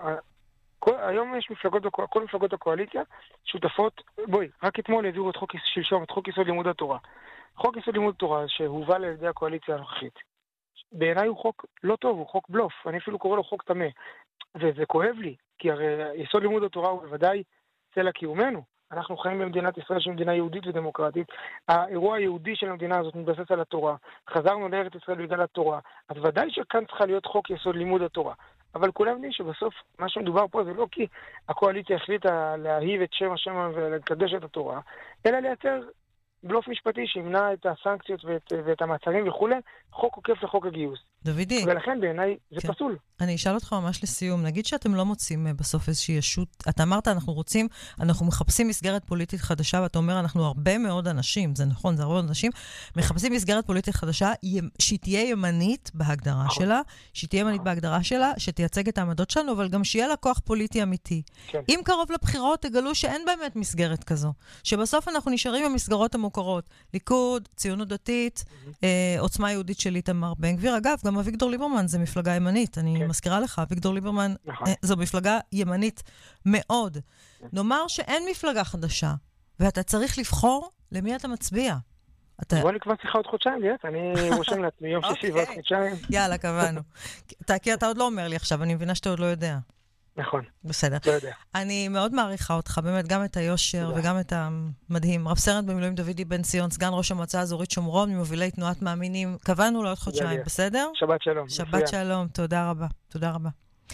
היום יש מפלגות, כל מפלגות הקואליציה שותפות, בואי, רק אתמול העבירו את חוק שלשום, את חוק יסוד לימוד התורה. חוק יסוד לימוד תורה שהובא על ידי הקואליציה הנוכחית. בעיניי הוא חוק לא טוב, הוא חוק בלוף, אני אפילו קורא לו חוק טמא. וזה כואב לי, כי הרי יסוד לימוד התורה הוא בוודאי צלע קיומנו. אנחנו חיים במדינת ישראל שהיא מדינה יהודית ודמוקרטית. האירוע היהודי של המדינה הזאת מתבסס על התורה. חזרנו לארץ ישראל בגלל התורה. אז ודאי שכאן צריכה להיות חוק יסוד לימוד התורה. אבל כולם יודעים שבסוף מה שמדובר פה זה לא כי הקואליציה החליטה להאהיב את שם השם ולקדש את התורה, אלא לייצר בלוף משפטי שימנע את הסנקציות ואת, ואת המעצרים וכו', חוק עוקף לחוק הגיוס. דוידי. ולכן בעיניי זה כן. פסול. אני אשאל אותך ממש לסיום. נגיד שאתם לא מוצאים בסוף איזושהי ישות. אתה אמרת, אנחנו רוצים, אנחנו מחפשים מסגרת פוליטית חדשה, ואתה אומר, אנחנו הרבה מאוד אנשים, זה נכון, זה הרבה מאוד אנשים, מחפשים מסגרת פוליטית חדשה, שהיא תהיה ימנית בהגדרה שלה, שהיא תהיה ימנית בהגדרה שלה, שתייצג את העמדות שלנו, אבל גם שיהיה לה כוח פוליטי אמיתי. כן. אם קרוב לבחירות, תגלו שאין באמת מסגרת כזו. שבסוף אנחנו נשארים במסגרות המוכרות. ליכוד, ציונות דתית, אה, עוצמה יהודית של איתמר בן גביר. אגב, גם אביגדור ליברמן זה מפלגה ימנית. אני כן. מזכירה לך, אביגדור ליברמן נכון. אה, זו מפלגה ימנית מאוד. כן. נאמר שאין מפלגה חדשה, ואתה צריך לבחור למי אתה מצביע. אתה... בוא נקבע שיחה עוד חודשיים, ליאת. אני רושם לעצמי יום שישי ועוד חודשיים. יאללה, קבענו. כי אתה עוד לא אומר לי עכשיו, אני מבינה שאתה עוד לא יודע. נכון. בסדר. לא יודע. אני מאוד מעריכה אותך, באמת, גם את היושר וגם את המדהים. רב סרן במילואים דוידי בן ציון, סגן ראש המועצה האזורית שומרון, ממובילי תנועת מאמינים. קבענו לעוד חודשיים, בסדר? שבת שלום. שבת שלום, תודה רבה. תודה רבה.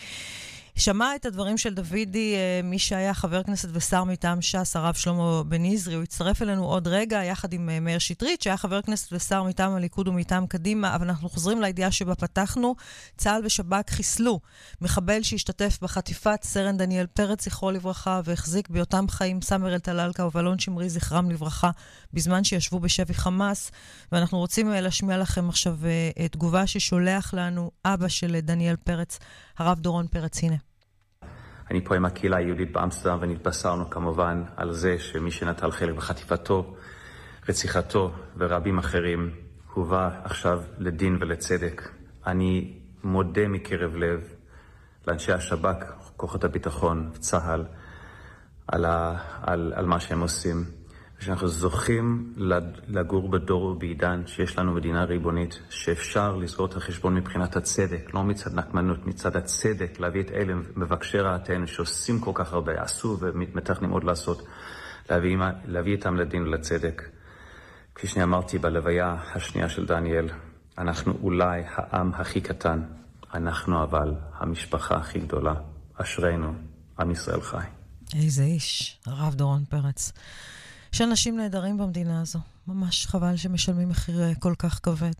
שמע את הדברים של דוידי, מי שהיה חבר כנסת ושר מטעם ש"ס, הרב שלמה בן נזרי, הוא הצטרף אלינו עוד רגע, יחד עם מאיר שטרית, שהיה חבר כנסת ושר מטעם הליכוד ומטעם קדימה, אבל אנחנו חוזרים לידיעה שבה פתחנו, צה"ל ושב"כ חיסלו מחבל שהשתתף בחטיפת סרן דניאל פרץ, זכרו לברכה, והחזיק באותם חיים סמר טלאלקה ובלון שמרי, זכרם לברכה, בזמן שישבו בשבי חמאס, ואנחנו רוצים להשמיע לכם עכשיו תגובה ששולח לנו אבא של דניאל פרץ, הרב דורון פרץ, הנה. אני פה עם הקהילה היהודית באמסטרדם, ונתבשרנו כמובן על זה שמי שנטל חלק בחטיפתו, רציחתו ורבים אחרים, הובא עכשיו לדין ולצדק. אני מודה מקרב לב לאנשי השב"כ, כוחות הביטחון, צה"ל, על, ה, על, על מה שהם עושים. ושאנחנו זוכים לגור בדור ובעידן שיש לנו מדינה ריבונית, שאפשר לסגור את החשבון מבחינת הצדק, לא מצד נקמנות, מצד הצדק, להביא את אלה מבקשי רעתנו שעושים כל כך הרבה, עשו ומתכננים עוד לעשות, להביא, להביא איתם לדין ולצדק. כפי שאני אמרתי בלוויה השנייה של דניאל, אנחנו אולי העם הכי קטן, אנחנו אבל המשפחה הכי גדולה. אשרינו, עם ישראל חי. איזה איש, הרב דורון פרץ. יש אנשים נהדרים במדינה הזו. ממש חבל שמשלמים מחיר כל כך כבד.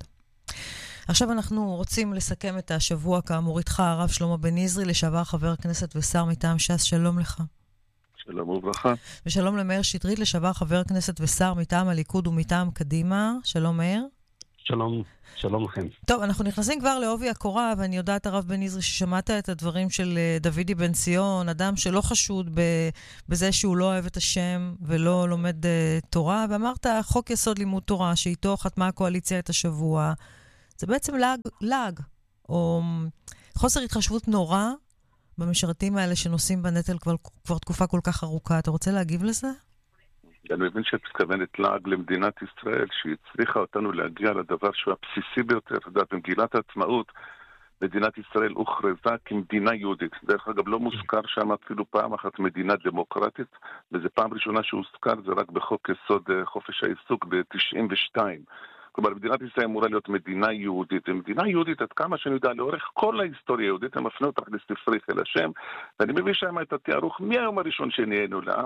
עכשיו אנחנו רוצים לסכם את השבוע כאמור איתך, הרב שלמה בן נזרי, לשעבר חבר הכנסת ושר מטעם ש"ס. שלום לך. שלום וברכה. ושלום למאיר שטרית, לשעבר חבר הכנסת ושר מטעם הליכוד ומטעם קדימה. שלום מאיר. שלום, שלום לכם. טוב, אנחנו נכנסים כבר לעובי הקורה, ואני יודעת, הרב בן נזרי, ששמעת את הדברים של דוידי בן ציון, אדם שלא חשוד בזה שהוא לא אוהב את השם ולא לומד uh, תורה, ואמרת, חוק יסוד לימוד תורה, שאיתו חתמה הקואליציה את השבוע, זה בעצם לעג, לעג או חוסר התחשבות נורא במשרתים האלה שנושאים בנטל כבר, כבר תקופה כל כך ארוכה. אתה רוצה להגיב לזה? אני מבין שאת מתכוונת לעג למדינת ישראל, שהיא הצליחה אותנו להגיע לדבר שהוא הבסיסי ביותר. אתה יודע, במגילת העצמאות, מדינת ישראל הוכרזה כמדינה יהודית. דרך אגב, לא מוזכר שם אפילו פעם אחת מדינה דמוקרטית, וזו פעם ראשונה שהוזכר, זה רק בחוק יסוד חופש העיסוק ב-תשעים ושתיים. כלומר, מדינת ישראל אמורה להיות מדינה יהודית. ומדינה יהודית, עד כמה שאני יודע, לאורך כל ההיסטוריה היהודית, הם מפנו אותך לספרי חיל השם, ואני מביא שם את התיארוך מהיום הראשון שנהיינו לעם,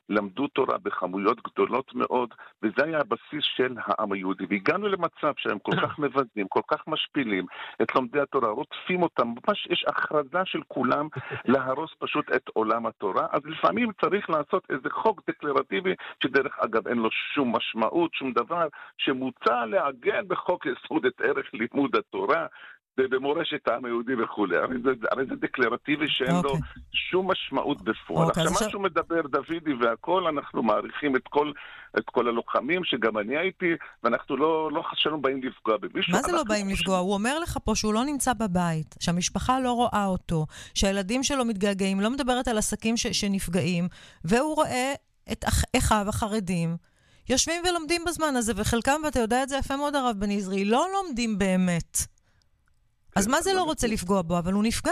למדו תורה בכמויות גדולות מאוד, וזה היה הבסיס של העם היהודי. והגענו למצב שהם כל כך מבזים, כל כך משפילים את לומדי התורה, רודפים אותם, ממש יש הכרזה של כולם להרוס פשוט את עולם התורה. אז לפעמים צריך לעשות איזה חוק דקלרטיבי, שדרך אגב אין לו שום משמעות, שום דבר, שמוצע לעגן בחוק יסוד את ערך לימוד התורה, ובמורשת העם היהודי וכו'. הרי זה, הרי זה דקלרטיבי שאין okay. לו שום משמעות בפועל. Okay, עכשיו, מה שהוא מדבר, דוידי והכל, אנחנו מעריכים את כל, את כל הלוחמים, שגם אני הייתי, ואנחנו לא, לא חשבנו באים לפגוע במישהו. מה זה לא באים חושב... לפגוע? הוא אומר לך פה שהוא לא נמצא בבית, שהמשפחה לא רואה אותו, שהילדים שלו מתגעגעים, לא מדברת על עסקים ש, שנפגעים, והוא רואה את אח, אחיו החרדים, יושבים ולומדים בזמן הזה, וחלקם, ואתה יודע את זה יפה מאוד הרב בן-עזרי, לא לומדים באמת. אז מה זה לא רוצה לפגוע בו, אבל הוא נפגע?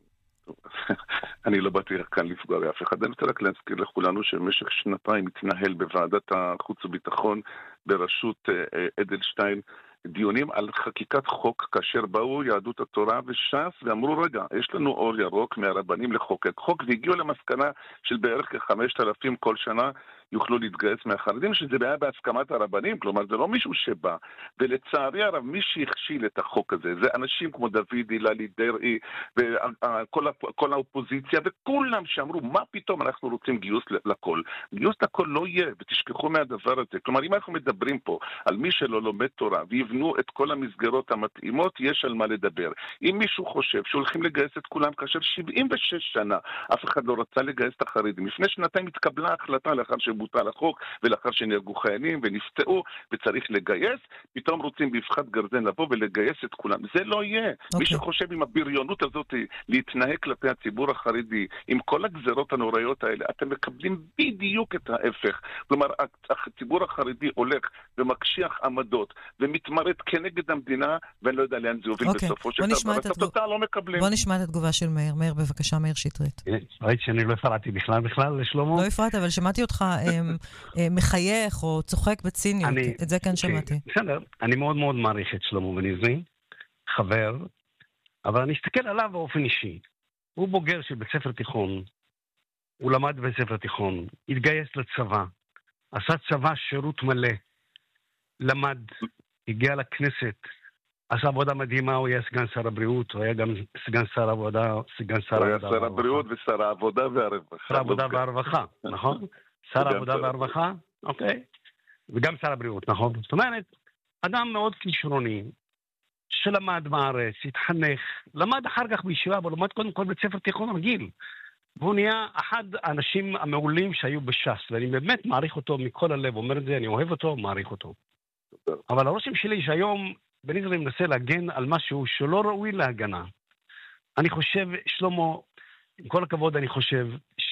אני לא באתי כאן לפגוע באף אחד. אני רוצה רק להזכיר לכולנו שבמשך שנתיים מתנהל בוועדת החוץ וביטחון בראשות אדלשטיין דיונים על חקיקת חוק, כאשר באו יהדות התורה וש"ס ואמרו, רגע, יש לנו אור ירוק מהרבנים לחוקק חוק, והגיעו למסקנה של בערך כ-חמשת אלפים כל שנה יוכלו להתגייס מהחרדים, שזה היה בהסכמת הרבנים, כלומר זה לא מישהו שבא. ולצערי הרב, מי שהכשיל את החוק הזה, זה אנשים כמו דוידי, ללי דרעי, וכל האופוזיציה, וכולם שאמרו, מה פתאום אנחנו רוצים גיוס לכל? גיוס לכל לא יהיה, ותשכחו מהדבר הזה. כלומר, אם אנחנו מדברים פה על מי שלא לומד תורה, ויבנו את כל המסגרות המתאימות, יש על מה לדבר. אם מישהו חושב שהולכים לגייס את כולם, כאשר שבעים ושש שנה, אף אחד לא רצה לגייס את החרדים. לפני שנתיים התקבלה החלטה לאחר שבוטל החוק, ולאחר שנהרגו חיילים ונפצעו, וצריך לגייס, פתאום רוצים באבחת גרזן לבוא ולגייס את כולם. זה לא יהיה. Okay. מי שחושב עם הבריונות הזאת להתנהג כלפי הציבור החרדי, עם כל הגזרות הנוראיות האלה, אתם מקבלים בדיוק את ההפך. כלומר, הציבור החרדי הולך ומקשיח עמדות, ומתמרד כנגד המדינה, ואני לא יודע לאן זה יוביל okay. בסופו של דבר. בסופו לא מקבלים. בוא נשמע את התגובה של מאיר. מאיר, בבקשה, מאיר שטרית. ראית שאני לא הפרעתי בכלל בכלל לשלמה? לא הפרעת, אבל שמעתי אותך מחייך או צוחק בציניות. את זה כן שמעתי. בסדר, אני מאוד מאוד מעריך את שלמה בן-עזרי, חבר, אבל אני אסתכל עליו באופן אישי. הוא בוגר של בית ספר תיכון, הוא למד בבית ספר תיכון, התגייס לצבא, עשה צבא שירות מלא, למד, הגיע לכנסת, עשה עבודה מדהימה, הוא היה סגן שר הבריאות, הוא היה גם סגן שר העבודה, סגן שר העבודה. הוא היה שר הבריאות ושר העבודה והרווחה. שר העבודה והרווחה, נכון? שר העבודה והרווחה, אוקיי. וגם שר הבריאות, נכון? זאת אומרת, אדם מאוד כישרוני, שלמד בארץ, התחנך, למד אחר כך בישיבה, אבל למד קודם כל בית ספר תיכון רגיל. והוא נהיה אחד האנשים המעולים שהיו בש"ס, ואני באמת מעריך אותו מכל הלב, אומר את זה, אני אוהב אותו, מעריך אותו. אבל הרושם שלי שהיום בן-עזרי מנסה להגן על משהו שלא ראוי להגנה. אני חושב, שלמה, עם כל הכבוד, אני חושב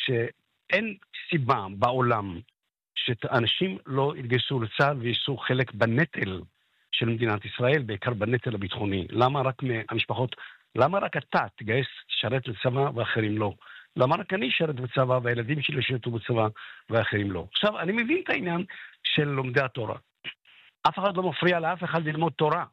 שאין סיבה בעולם שאנשים לא יתגייסו לצה"ל וישאו חלק בנטל של מדינת ישראל, בעיקר בנטל הביטחוני. למה רק מהמשפחות, למה רק אתה תגייס שרת לצבא ואחרים לא? למה רק אני שרת בצבא והילדים שלי שרתו בצבא ואחרים לא? עכשיו, אני מבין את העניין של לומדי התורה. אף אחד לא מפריע לאף אחד ללמוד תורה.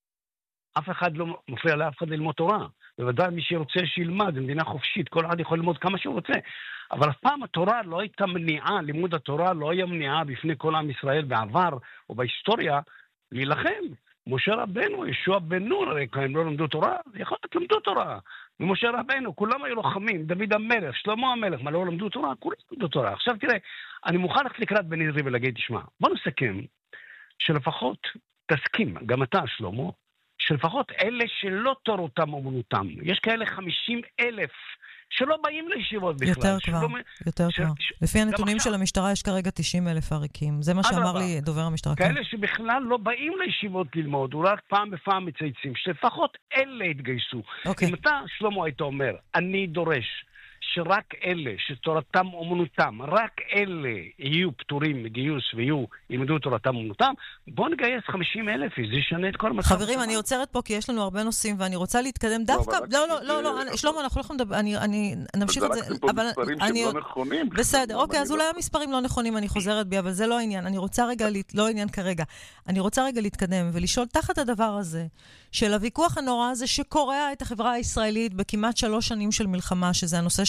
אף אחד לא מפריע לאף אחד ללמוד תורה. בוודאי מי שרוצה שילמד, במדינה חופשית, כל אחד יכול ללמוד כמה שהוא רוצה. אבל אף פעם התורה לא הייתה מניעה, לימוד התורה לא היה מניעה בפני כל עם ישראל בעבר או בהיסטוריה להילחם. משה רבנו, ישוע בן נון, הרי הם לא למדו תורה, יכול להיות למדו תורה. ומשה רבנו, כולם היו לוחמים, דוד המלך, שלמה המלך, מה לא למדו תורה? כולם למדו תורה. עכשיו תראה, אני מוכן ללכת לקראת בן-עזרי ולהגיד, תשמע, בוא נסכם שלפחות תסכים, גם אתה שלמה, שלפחות אלה שלא תורתם אומנותם, יש כאלה חמישים אלף שלא באים לישיבות בכלל. יותר כבר, שלא... יותר ש... כבר. ש... לפי הנתונים של המשטרה יש כרגע תשעים אלף עריקים. זה מה שאמר לי דובר המשטרה. כאלה שבכלל לא באים לישיבות ללמוד, אולי רק פעם בפעם מצייצים, שלפחות אלה התגייסו. אם אתה, שלמה, היית אומר, אני דורש שרק אלה שתורתם אומנותם, רק אלה יהיו פטורים מגיוס ויהיו ילמדו תורתם אומנותם, בוא נגייס חמישים אלף, זה ישנה את כל המצב. חברים, אני עוצרת פה כי יש לנו הרבה נושאים ואני רוצה להתקדם דווקא, לא, לא, לא, לא, שלמה, אנחנו לא יכולים לדבר, אני נמשיך את זה, אבל אני... בסדר, אוקיי, אז אולי המספרים לא נכונים, אני חוזרת בי, אבל זה לא העניין, אני רוצה רגע, לא העניין כרגע, אני רוצה רגע להתקדם ולשאול תחת הדבר הזה, של הוויכוח הנורא הזה שקורע את החברה הישראלית בכמעט שלוש שנים של מלחמה, שזה הנושא של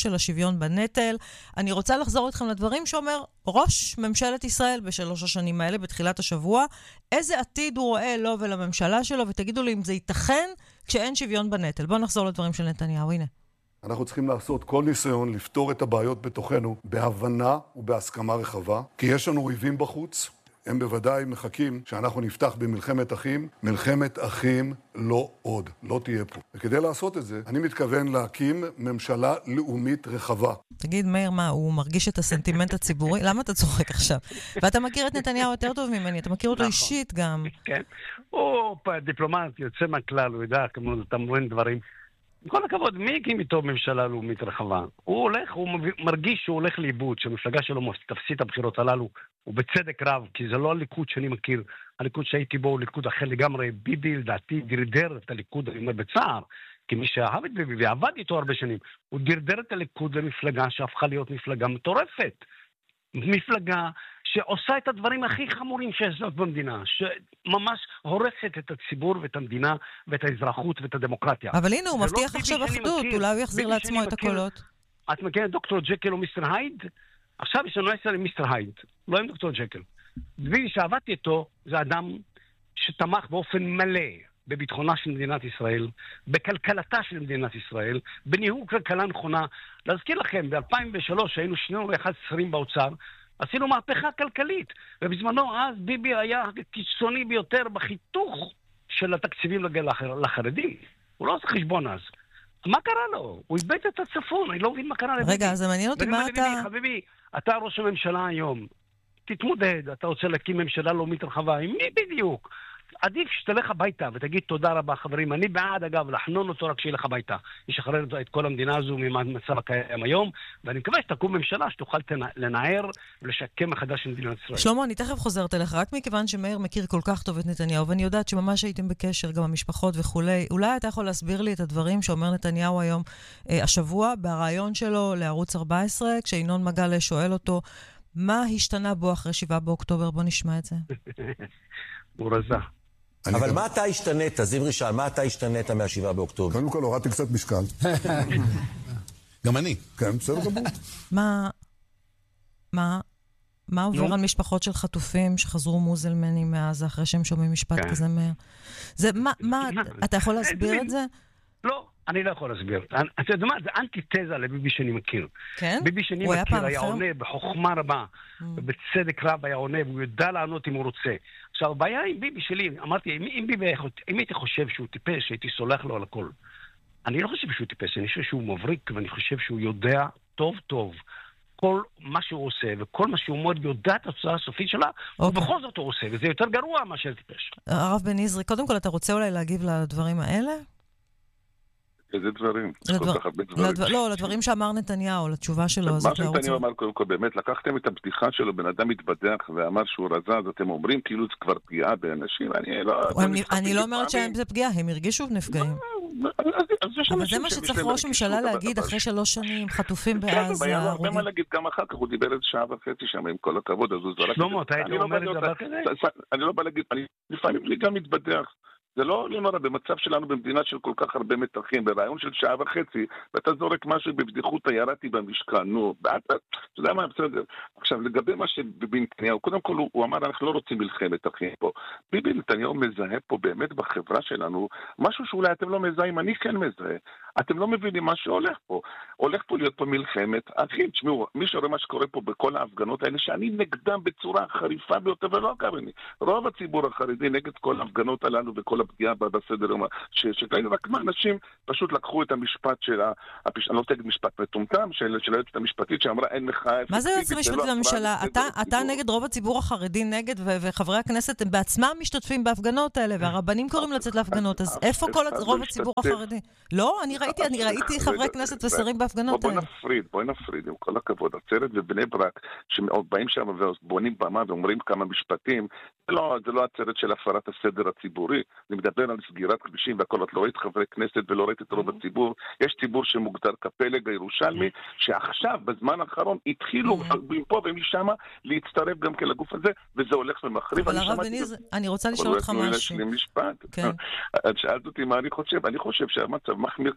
של השוויון בנטל. אני רוצה לחזור אתכם לדברים שאומר ראש ממשלת ישראל בשלוש השנים האלה, בתחילת השבוע, איזה עתיד הוא רואה לו ולממשלה שלו, ותגידו לי אם זה ייתכן כשאין שוויון בנטל. בואו נחזור לדברים של נתניהו, הנה. אנחנו צריכים לעשות כל ניסיון לפתור את הבעיות בתוכנו בהבנה ובהסכמה רחבה, כי יש לנו אויבים בחוץ, הם בוודאי מחכים שאנחנו נפתח במלחמת אחים, מלחמת אחים לא עוד, לא תהיה פה. וכדי לעשות את זה, אני מתכוון להקים ממשלה לאומית רחבה. תגיד, מאיר, מה, הוא מרגיש את הסנטימנט הציבורי? למה אתה צוחק עכשיו? ואתה מכיר את נתניהו יותר טוב ממני, אתה מכיר אותו אישית גם. כן, הוא דיפלומט, יוצא מהכלל, הוא יודע, כמו אתה מבין דברים. עם כל הכבוד, מי הקים איתו ממשלה לאומית רחבה? הוא הולך, הוא מרגיש שהוא הולך לאיבוד, שהמפלגה שלו תפסיד את הבחירות הללו, ובצדק רב, כי זה לא הליכוד שאני מכיר, הליכוד שהייתי בו הוא ליכוד אחר לגמרי. ביבי לדעתי דרדר את הליכוד, אני אומר בצער, כי מי שאהב את ביבי ועבד איתו הרבה שנים, הוא דרדר את הליכוד למפלגה שהפכה להיות מפלגה מטורפת. מפלגה שעושה את הדברים הכי חמורים שיש במדינה, שממש הורסת את הציבור ואת המדינה ואת האזרחות ואת הדמוקרטיה. אבל הנה, הוא מבטיח עכשיו אחדות, אולי הוא יחזיר לעצמו את הקולות. את מכירה דוקטור ג'קל או מיסטר הייד? עכשיו יש לנו עשר עם מיסטר הייד, לא עם דוקטור ג'קל. ביבי שעבדתי איתו, זה אדם שתמך באופן מלא בביטחונה של מדינת ישראל, בכלכלתה של מדינת ישראל, בניהול כלכלה נכונה. להזכיר לכם, ב-אלפיים ושלוש היינו שנינו ואחד שרים באוצר, עשינו מהפכה כלכלית, ובזמנו אז ביבי היה קיצוני ביותר בחיתוך של התקציבים לחרדים. הוא לא עושה חשבון אז. מה קרה לו? הוא איבד את הצפון, אני לא מבין מה קרה לביבי. רגע, זה מעניין אותי מה אתה... חביבי, אתה ראש הממשלה היום, תתמודד, אתה רוצה להקים ממשלה לאומית רחבה, עם מי בדיוק? עדיף שתלך הביתה ותגיד תודה רבה חברים, אני בעד אגב לחנון אותו רק שילך הביתה, ישחרר את כל המדינה הזו ממצב הקיים היום, ואני מקווה שתקום ממשלה שתוכל לנער ולשקם מחדש את מדינת ישראל. שלמה, אני תכף חוזרת אליך, רק מכיוון שמאיר מכיר כל כך טוב את נתניהו, ואני יודעת שממש הייתם בקשר גם המשפחות וכולי, אולי אתה יכול להסביר לי את הדברים שאומר נתניהו היום אה, השבוע, ברעיון שלו לערוץ ארבע עשרה, כשינון מגל שואל אותו, מה השתנה בו אחרי שבעה באוקטובר? בוא נשמע את זה. הוא רזה. אבל מה אתה השתנית, זמרי שאל, מה אתה השתנית מהשבעה באוקטובר? קודם כל, הורדתי קצת משקל. גם אני. כן, בסדר גמור. מה, מה, מה עובר על משפחות של חטופים שחזרו מוזלמנים מאז אחרי שהם שומעים משפט כזה מהר? זה, מה, מה, אתה יכול להסביר את זה? לא, אני לא יכול להסביר. אתה יודע מה, זה אנטיתזה לביבי שאני מכיר. כן? ביבי שאני מכיר היה עונה בחוכמה רבה, ובצדק רב היה עונה, והוא יודע לענות אם הוא רוצה. עכשיו, הבעיה עם ביבי שלי, אמרתי, אם ביבי, אם הייתי חושב שהוא טיפש, הייתי סולח לו על הכל. אני לא חושב שהוא טיפש, אני חושב שהוא מבריק, ואני חושב שהוא יודע טוב טוב כל מה שהוא עושה, וכל מה שהוא אומר יודע את התוצאה הסופית שלה, ובכל זאת הוא עושה, וזה יותר גרוע מאשר טיפש. הרב בן עזרי, קודם כל, אתה רוצה אולי להגיב לדברים האלה? איזה דברים? לא, לדברים שאמר נתניהו, לתשובה שלו. מה שנתניהו אמר קודם כל, באמת, לקחתם את הבדיחה שלו, בן אדם מתבדח ואמר שהוא רזה, אז אתם אומרים כאילו זה כבר פגיעה באנשים, אני לא אומרת שהם זה פגיעה, הם הרגישו נפגעים. אבל זה מה שצריך ראש ממשלה להגיד אחרי שלוש שנים, חטופים בעזה. היה לו הרבה מה להגיד גם אחר כך, הוא דיבר איזה שעה וחצי שם, עם כל הכבוד, אז הוא זרק. שלמה, אתה היית אומר את דבר כזה? אני לא בא להגיד, אני לפעמים לי גם מתבדח. זה לא נורא, במצב שלנו במדינה של כל כך הרבה מתחים, ברעיון של שעה וחצי, ואתה זורק משהו בבדיחות, ירדתי במשקל, נו, אתה יודע מה, בסדר. עכשיו, לגבי מה שביבי נתניהו, קודם כל הוא, הוא אמר, אנחנו לא רוצים מלחמת אחים פה. ביבי נתניהו מזהה פה באמת בחברה שלנו, משהו שאולי אתם לא מזהים, אני כן מזהה. אתם לא מבינים מה שהולך פה. הולך פה להיות פה מלחמת אחים. תשמעו, מי שרואה מה שקורה פה בכל ההפגנות האלה, שאני נגדם בצורה חריפה ביותר, ולא אגב, רוב הציבור החרדי נגד כל ההפגנות הללו וכל הפגיעה בסדר, שכאילו רק מה, אנשים פשוט לקחו את המשפט של, אני לא תגיד משפט מטומטם, של היועצת המשפטית שאמרה אין מחאה אפקטיבית. מה זה היועצת המשפטית לממשלה? אתה נגד רוב הציבור החרדי נגד, וחברי הכנסת הם בעצמם משתתפים בהפגנות האלה, והרבנים קוראים לצאת להפגנות, אז איפה כל רוב הציבור החרדי? לא, אני ראיתי, אני ראיתי חברי כנסת ושרים בהפגנות האלה. בואי נפריד, בואי נפריד, עם כל הכבוד. הצוות ובני ברק, שבאים שם ובונים במה ואומרים כמה משפטים, זה לא הצוות של הפרת הסדר הציבורי, אני מדבר על סגירת כבישים והכל, את לא ראית חברי כנסת ולא ראית את רוב הציבור. יש ציבור שמוגדר כפלג הירושלמי, שעכשיו, בזמן האחרון, התחילו מפה ומשם להצטרף גם כן לגוף הזה, וזה הולך ומחריב. אבל הרב בניזרי, אני רוצה לשאול אותך משהו. כן. את שאלת אותי מה אני חושב, אני חושב שהמצב מחמיר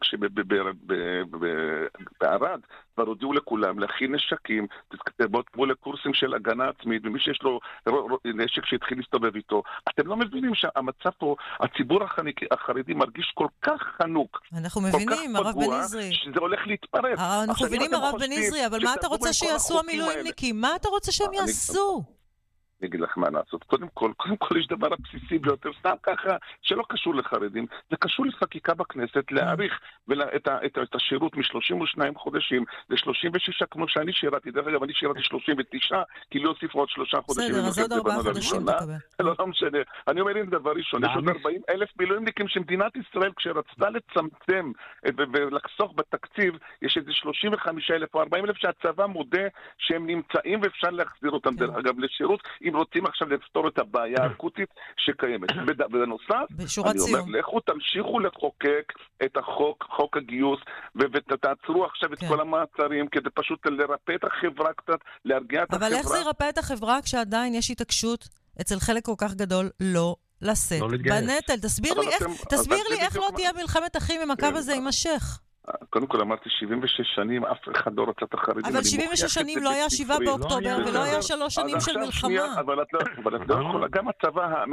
כשבערד כבר הודיעו לכולם להכין נשקים, תתכתבו לקורסים של הגנה עצמית, ומי שיש לו נשק שהתחיל להסתובב איתו. אתם לא מבינים שהמצב פה, הציבור החרדי מרגיש כל כך חנוק, אנחנו מבינים, הרב בניזרי. שזה הולך להתפרץ. אנחנו מבינים, הרב בניזרי, אבל מה אתה רוצה שיעשו המילואימניקים? מה אתה רוצה שהם יעשו? אני אגיד לך מה לעשות. קודם כל, קודם כל יש דבר הבסיסי ביותר, סתם ככה, שלא קשור לחרדים, זה קשור לחקיקה בכנסת, להאריך את, את, את השירות מ-שלושים ושניים חודשים ל-שלושים ושש, כמו שאני שירתי. דרך אגב, אני שירתי שלושים ותשע, כי לא הוסיפו עוד שלושה חודשים. בסדר, אז עוד ארבעה חודשים תקבל. לא, לא משנה. אני אומר, הנה דבר ראשון, יש עוד ארבעים אלף מילואימניקים שמדינת ישראל, כשרצתה לצמצם ולחסוך בתקציב, יש איזה שלושים וחמישה אלף או ארבעים אלף שהצבא מודה שהם נמצאים ואפשר להחזיר אותם, דרך אגב, לשירות. אם רוצים עכשיו לפתור את הבעיה האקוטית שקיימת. ובנוסף, אני אומר, לכו תמשיכו לחוקק את החוק, חוק הגיוס, ותעצרו עכשיו את כל המעצרים, כדי פשוט לרפא את החברה קצת, להרגיע את החברה. אבל איך זה ירפא את החברה כשעדיין יש התעקשות אצל חלק כל כך גדול לא לשאת בנטל? תסביר לי איך, תסביר לי איך לא תהיה מלחמת אחים אם הקו הזה יימשך. קודם כל אמרתי שבעים ושש שנים, אף אחד לא רצה את החרדים. אבל שבעים ושש שנים לא היה שבעה באוקטובר, ולא היה שלוש שנים של מלחמה. אבל את לא יכולה, גם הצבא,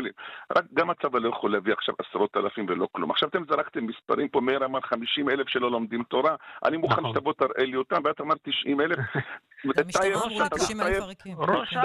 גם הצבא לא יכול להביא עכשיו עשרות אלפים ולא כלום. עכשיו אתם זרקתם מספרים פה, מאיר אמר חמישים אלף שלא לומדים תורה, אני מוכן שתבוא תראה לי אותם, ואת אמרת תשעים אלף. המשטרה אמרו לה תשעים אלף עריקים.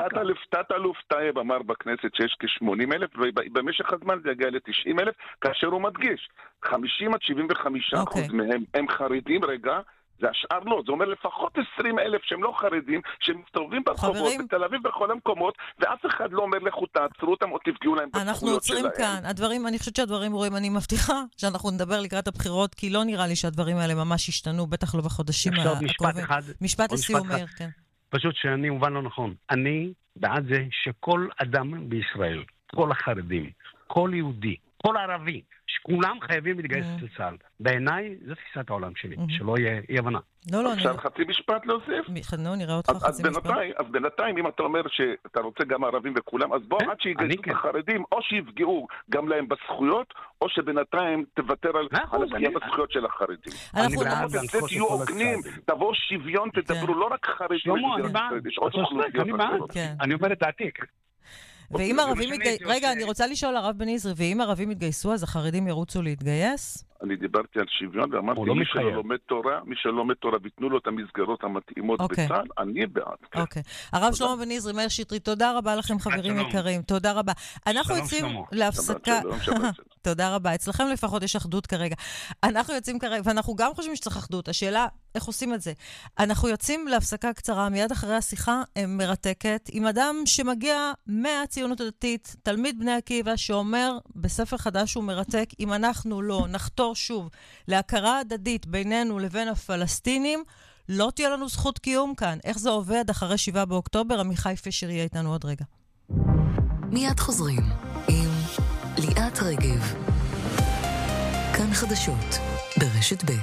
תת אלוף טייב אמר בכנסת שיש כ-שמונים אלף, ובמשך הזמן זה יגיע ל-תשעים אלף, כאשר הוא מדגיש, חמישים עד שבעים וחמישה אחוז מהם הם חרדים, רגע, זה השאר לא, זה אומר לפחות עשרים אלף שהם לא חרדים, שהם מסתובבים ברחובות, בתל אביב בכל המקומות, ואף אחד לא אומר לכו תעצרו אותם או תפגעו להם בזכויות שלהם. אנחנו עוצרים כאן, הדברים, אני חושבת שהדברים רואים, אני מבטיחה שאנחנו נדבר לקראת הבחירות, כי לא נראה לי שהדברים האלה ממש השתנו, בטח לא בחודשים הקרובים. משפט אחד. משפט לסיום, מאיר, כן. פשוט שאני מובן לא נכון. אני בעד זה שכל אדם בישראל, כל החרדים, כל יהודי, כל ערבי, שכולם חייבים להתגייס לצה"ל. בעיניי, זו תפיסת העולם שלי, שלא יהיה אי הבנה. לא, לא, עכשיו חצי משפט להוסיף. נו, נראה אותך חצי משפט. אז בינתיים, אם אתה אומר שאתה רוצה גם ערבים וכולם, אז בוא עד שיגייסו את החרדים, או שיפגעו גם להם בזכויות, או שבינתיים תוותר על הפגיעה בזכויות של החרדים. אנחנו תהיו עוגנים, תבוא שוויון, תדברו לא רק חרדים. שלמה, אני בעד. אני אומר את העתיק. ואם ערבים מתגייסו, רגע, אני רוצה לשאול הרב בניזרי, ואם ערבים מתגייסו, אז החרדים ירוצו להתגייס? אני דיברתי על שוויון, ואמרתי, מי שלא לומד תורה, מי שלא לומד תורה, ויתנו לו את המסגרות המתאימות בצה"ל, אני בעד. אוקיי. הרב שלמה בניזרי, מאיר שטרית, תודה רבה לכם, חברים יקרים. תודה רבה. אנחנו יוצאים להפסקה. תודה רבה. אצלכם לפחות יש אחדות כרגע. אנחנו יוצאים כרגע, ואנחנו גם חושבים שצריך אחדות. השאלה, איך עושים את זה? אנחנו יוצאים להפסקה קצרה, מיד אחרי השיחה מרתקת, עם אדם שמגיע מהציונות הדתית, תלמיד בני עקיבא, שאומר בספר חדש הוא מרתק, אם אנחנו לא נחתור שוב להכרה הדדית בינינו לבין הפלסטינים, לא תהיה לנו זכות קיום כאן. איך זה עובד אחרי שבעה באוקטובר? עמיחי פישר יהיה איתנו עוד רגע. מיד חוזרים עם ליאת רגב. כאן חדשות ברשת ב'.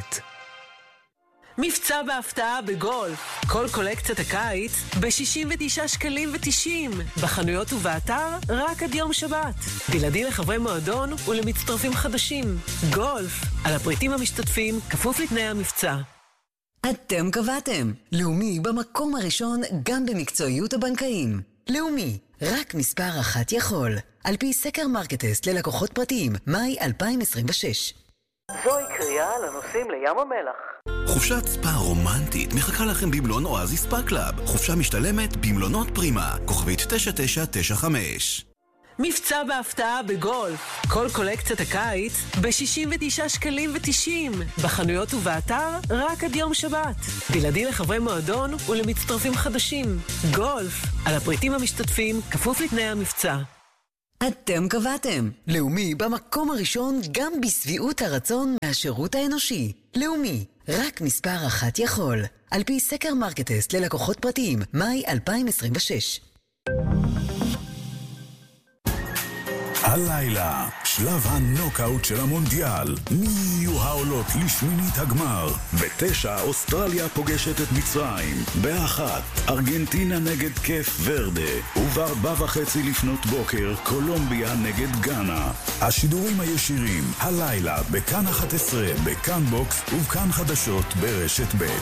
מבצע בהפתעה בגולף. כל קולקציית הקיץ ב-שישים ותשעה שקלים ותשעים. בחנויות ובאתר רק עד יום שבת. בלעדי לחברי מועדון ולמצטרפים חדשים. גולף. על הפריטים המשתתפים, כפוף לתנאי המבצע. אתם קבעתם. לאומי במקום הראשון גם במקצועיות הבנקאים. לאומי. רק מספר אחת יכול. על פי סקר מרקטסט ללקוחות פרטיים, מאי אלפיים עשרים ושש. זוהי קריאה לנוסעים לים המלח. חופשת ספא רומנטית מחכה לכם במלון אואזיס ספא קלאב. חופשה משתלמת במלונות פרימה. כוכבית תשע תשע תשע חמש. מבצע בהפתעה בגולף. כל קולקציית הקיץ ב-שישים ותשעה שקלים ותשעים. בחנויות ובאתר רק עד יום שבת. בלעדי לחברי מועדון ולמצטרפים חדשים. גולף. על הפריטים המשתתפים, כפוף לתנאי המבצע. אתם קבעתם. לאומי במקום הראשון גם בסביעות הרצון מהשירות האנושי. לאומי. רק מספר אחת יכול. על פי סקר מרקטסט ללקוחות פרטיים, מאי אלפיים עשרים ושש. הלילה, שלב הנוקאוט של המונדיאל. מי יהיו העולות לשמינית הגמר? בתשע, אוסטרליה פוגשת את מצרים. באחת, ארגנטינה נגד קייפ ורדה. ובארבע וחצי לפנות בוקר, קולומביה נגד גאנה. השידורים הישירים, הלילה, בכאן אחת עשרה, בכאן בוקס ובכאן חדשות ברשת ב'.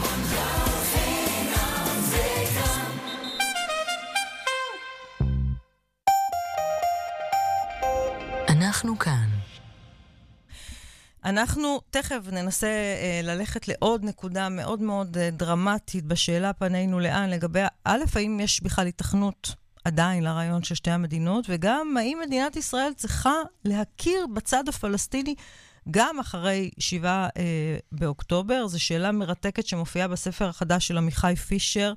אנחנו כאן. אנחנו תכף ננסה אה, ללכת לעוד נקודה מאוד מאוד אה, דרמטית בשאלה פנינו לאן, לגבי א', האם יש בכלל התכנות עדיין לרעיון של שתי המדינות, וגם האם מדינת ישראל צריכה להכיר בצד הפלסטיני גם אחרי שבעה אה, באוקטובר. זו שאלה מרתקת שמופיעה בספר החדש של עמיחי פישר,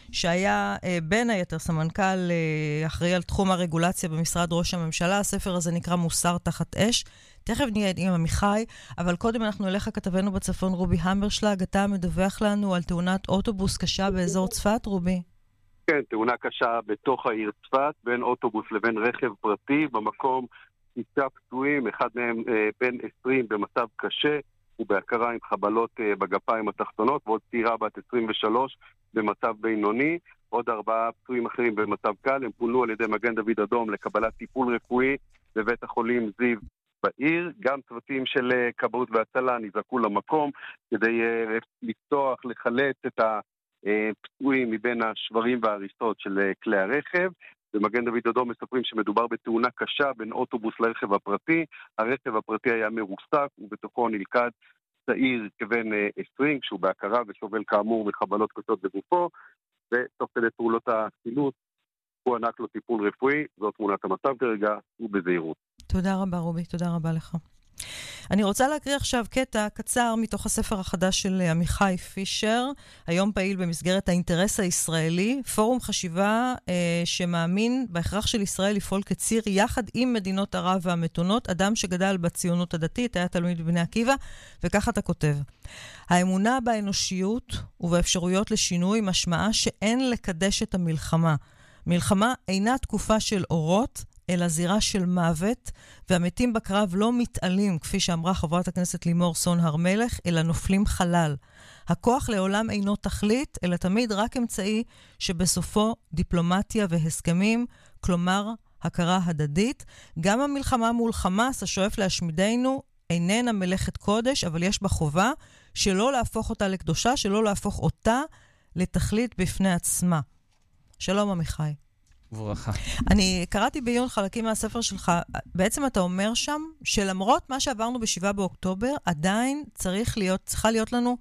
שהיה אה, בין היתר סמנכ"ל אה, אחראי על תחום הרגולציה במשרד ראש הממשלה. הספר הזה נקרא מוסר תחת אש. תכף נהיה עם עמיחי, אבל קודם אנחנו נלך לכתבנו בצפון רובי המברשלג. אתה מדווח לנו על תאונת אוטובוס קשה באזור צפת, רובי? כן, תאונה קשה בתוך העיר צפת, בין אוטובוס לבין רכב פרטי. במקום שישה פצועים, אחד מהם אה, בין עשרים במצב קשה, ובהכרה עם חבלות אה, בגפיים התחתונות, ועוד צעירה בת עשרים ושלוש במצב בינוני. עוד ארבעה פצועים אחרים במצב קל, הם פונו על ידי מגן דוד אדום לקבלת טיפול רפואי בבית החולים זיו בעיר. גם צוותים של uh, כבאות והצלה נזעקו למקום כדי uh, לפתוח, לחלץ את הפצועים מבין השברים וההריסות של uh, כלי הרכב. במגן דוד אדום מספרים שמדובר בתאונה קשה בין אוטובוס לרכב הפרטי. הרכב הפרטי היה מרוסק ובתוכו נלכד צעיר כבן uh, עשרים, שהוא בהכרה ושובל כאמור מחבלות קשות בגופו, ותוך כדי פעולות החילוץ הוא ענק לו טיפול רפואי. זאת תמונת המצב כרגע ובזהירות. תודה רבה רובי, תודה רבה לך. אני רוצה להקריא עכשיו קטע קצר מתוך הספר החדש של עמיחי פישר, היום פעיל במסגרת האינטרס הישראלי, פורום חשיבה אה, שמאמין בהכרח של ישראל לפעול כציר יחד עם מדינות ערב והמתונות, אדם שגדל בציונות הדתית, היה תלמיד בבני עקיבא, וכך אתה כותב: האמונה באנושיות ובאפשרויות לשינוי משמעה שאין לקדש את המלחמה. מלחמה אינה תקופה של אורות, אלא זירה של מוות, והמתים בקרב לא מתעלים, כפי שאמרה חברת הכנסת לימור סון הר מלך, אלא נופלים חלל. הכוח לעולם אינו תכלית, אלא תמיד רק אמצעי שבסופו דיפלומטיה והסכמים, כלומר הכרה הדדית. גם המלחמה מול חמאס השואף להשמידנו איננה מלאכת קודש, אבל יש בה חובה שלא להפוך אותה לקדושה, שלא להפוך אותה לתכלית בפני עצמה. שלום עמיחי. וברכה. אני קראתי בעיון חלקים מהספר שלך, בעצם אתה אומר שם שלמרות מה שעברנו בשבעה באוקטובר, עדיין צריך להיות, צריכה להיות לנו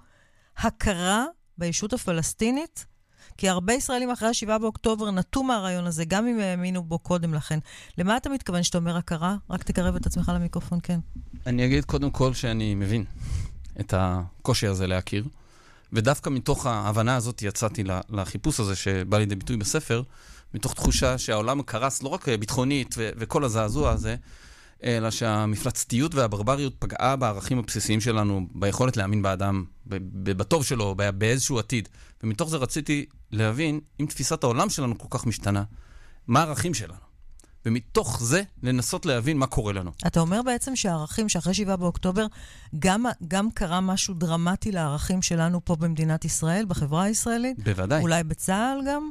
הכרה בישות הפלסטינית, כי הרבה ישראלים אחרי השבעה באוקטובר נטו מהרעיון הזה, גם אם האמינו בו קודם לכן. למה אתה מתכוון שאתה אומר הכרה? רק תקרב את עצמך למיקרופון, כן. אני אגיד קודם כל שאני מבין את הקושי הזה להכיר, ודווקא מתוך ההבנה הזאת יצאתי לחיפוש הזה שבא לידי ביטוי בספר, מתוך תחושה שהעולם קרס לא רק ביטחונית ו- וכל הזעזוע הזה, אלא שהמפלצתיות והברבריות פגעה בערכים הבסיסיים שלנו, ביכולת להאמין באדם, ב- בטוב שלו, ב- באיזשהו עתיד. ומתוך זה רציתי להבין, אם תפיסת העולם שלנו כל כך משתנה, מה הערכים שלנו? ומתוך זה לנסות להבין מה קורה לנו. אתה אומר בעצם שהערכים שאחרי שבעה באוקטובר, גם, גם קרה משהו דרמטי לערכים שלנו פה במדינת ישראל, בחברה הישראלית? בוודאי. אולי בצה"ל גם?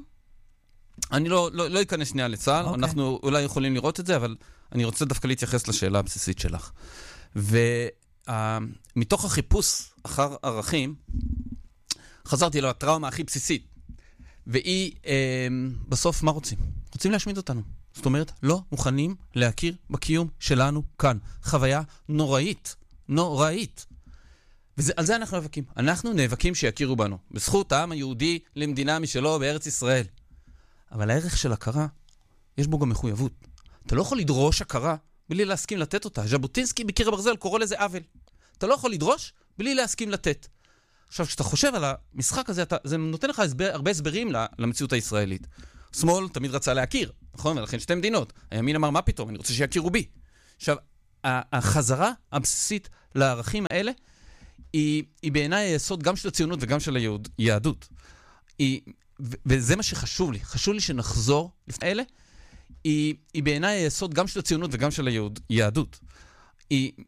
אני לא, לא, לא אכנס שנייה לצה"ל, okay. אנחנו אולי יכולים לראות את זה, אבל אני רוצה דווקא להתייחס לשאלה הבסיסית שלך. ומתוך החיפוש אחר ערכים, חזרתי לטראומה הכי בסיסית, והיא, אה, בסוף מה רוצים? רוצים להשמיד אותנו. זאת אומרת, לא מוכנים להכיר בקיום שלנו כאן. חוויה נוראית, נוראית. ועל זה אנחנו נאבקים. אנחנו נאבקים שיכירו בנו. בזכות העם היהודי למדינה משלו בארץ ישראל. אבל הערך של הכרה, יש בו גם מחויבות. אתה לא יכול לדרוש הכרה בלי להסכים לתת אותה. ז'בוטינסקי בקיר הברזל קורא לזה עוול. אתה לא יכול לדרוש בלי להסכים לתת. עכשיו, כשאתה חושב על המשחק הזה, אתה, זה נותן לך הסבר, הרבה הסברים למציאות הישראלית. שמאל תמיד רצה להכיר, נכון? ולכן שתי מדינות. הימין אמר, מה פתאום? אני רוצה שיכירו בי. עכשיו, החזרה הבסיסית לערכים האלה, היא, היא בעיניי היסוד גם של הציונות וגם של היהדות. היא, וזה מה שחשוב לי. חשוב לי שנחזור לפני אלה היא, היא בעיניי היסוד גם של הציונות וגם של היהדות. היא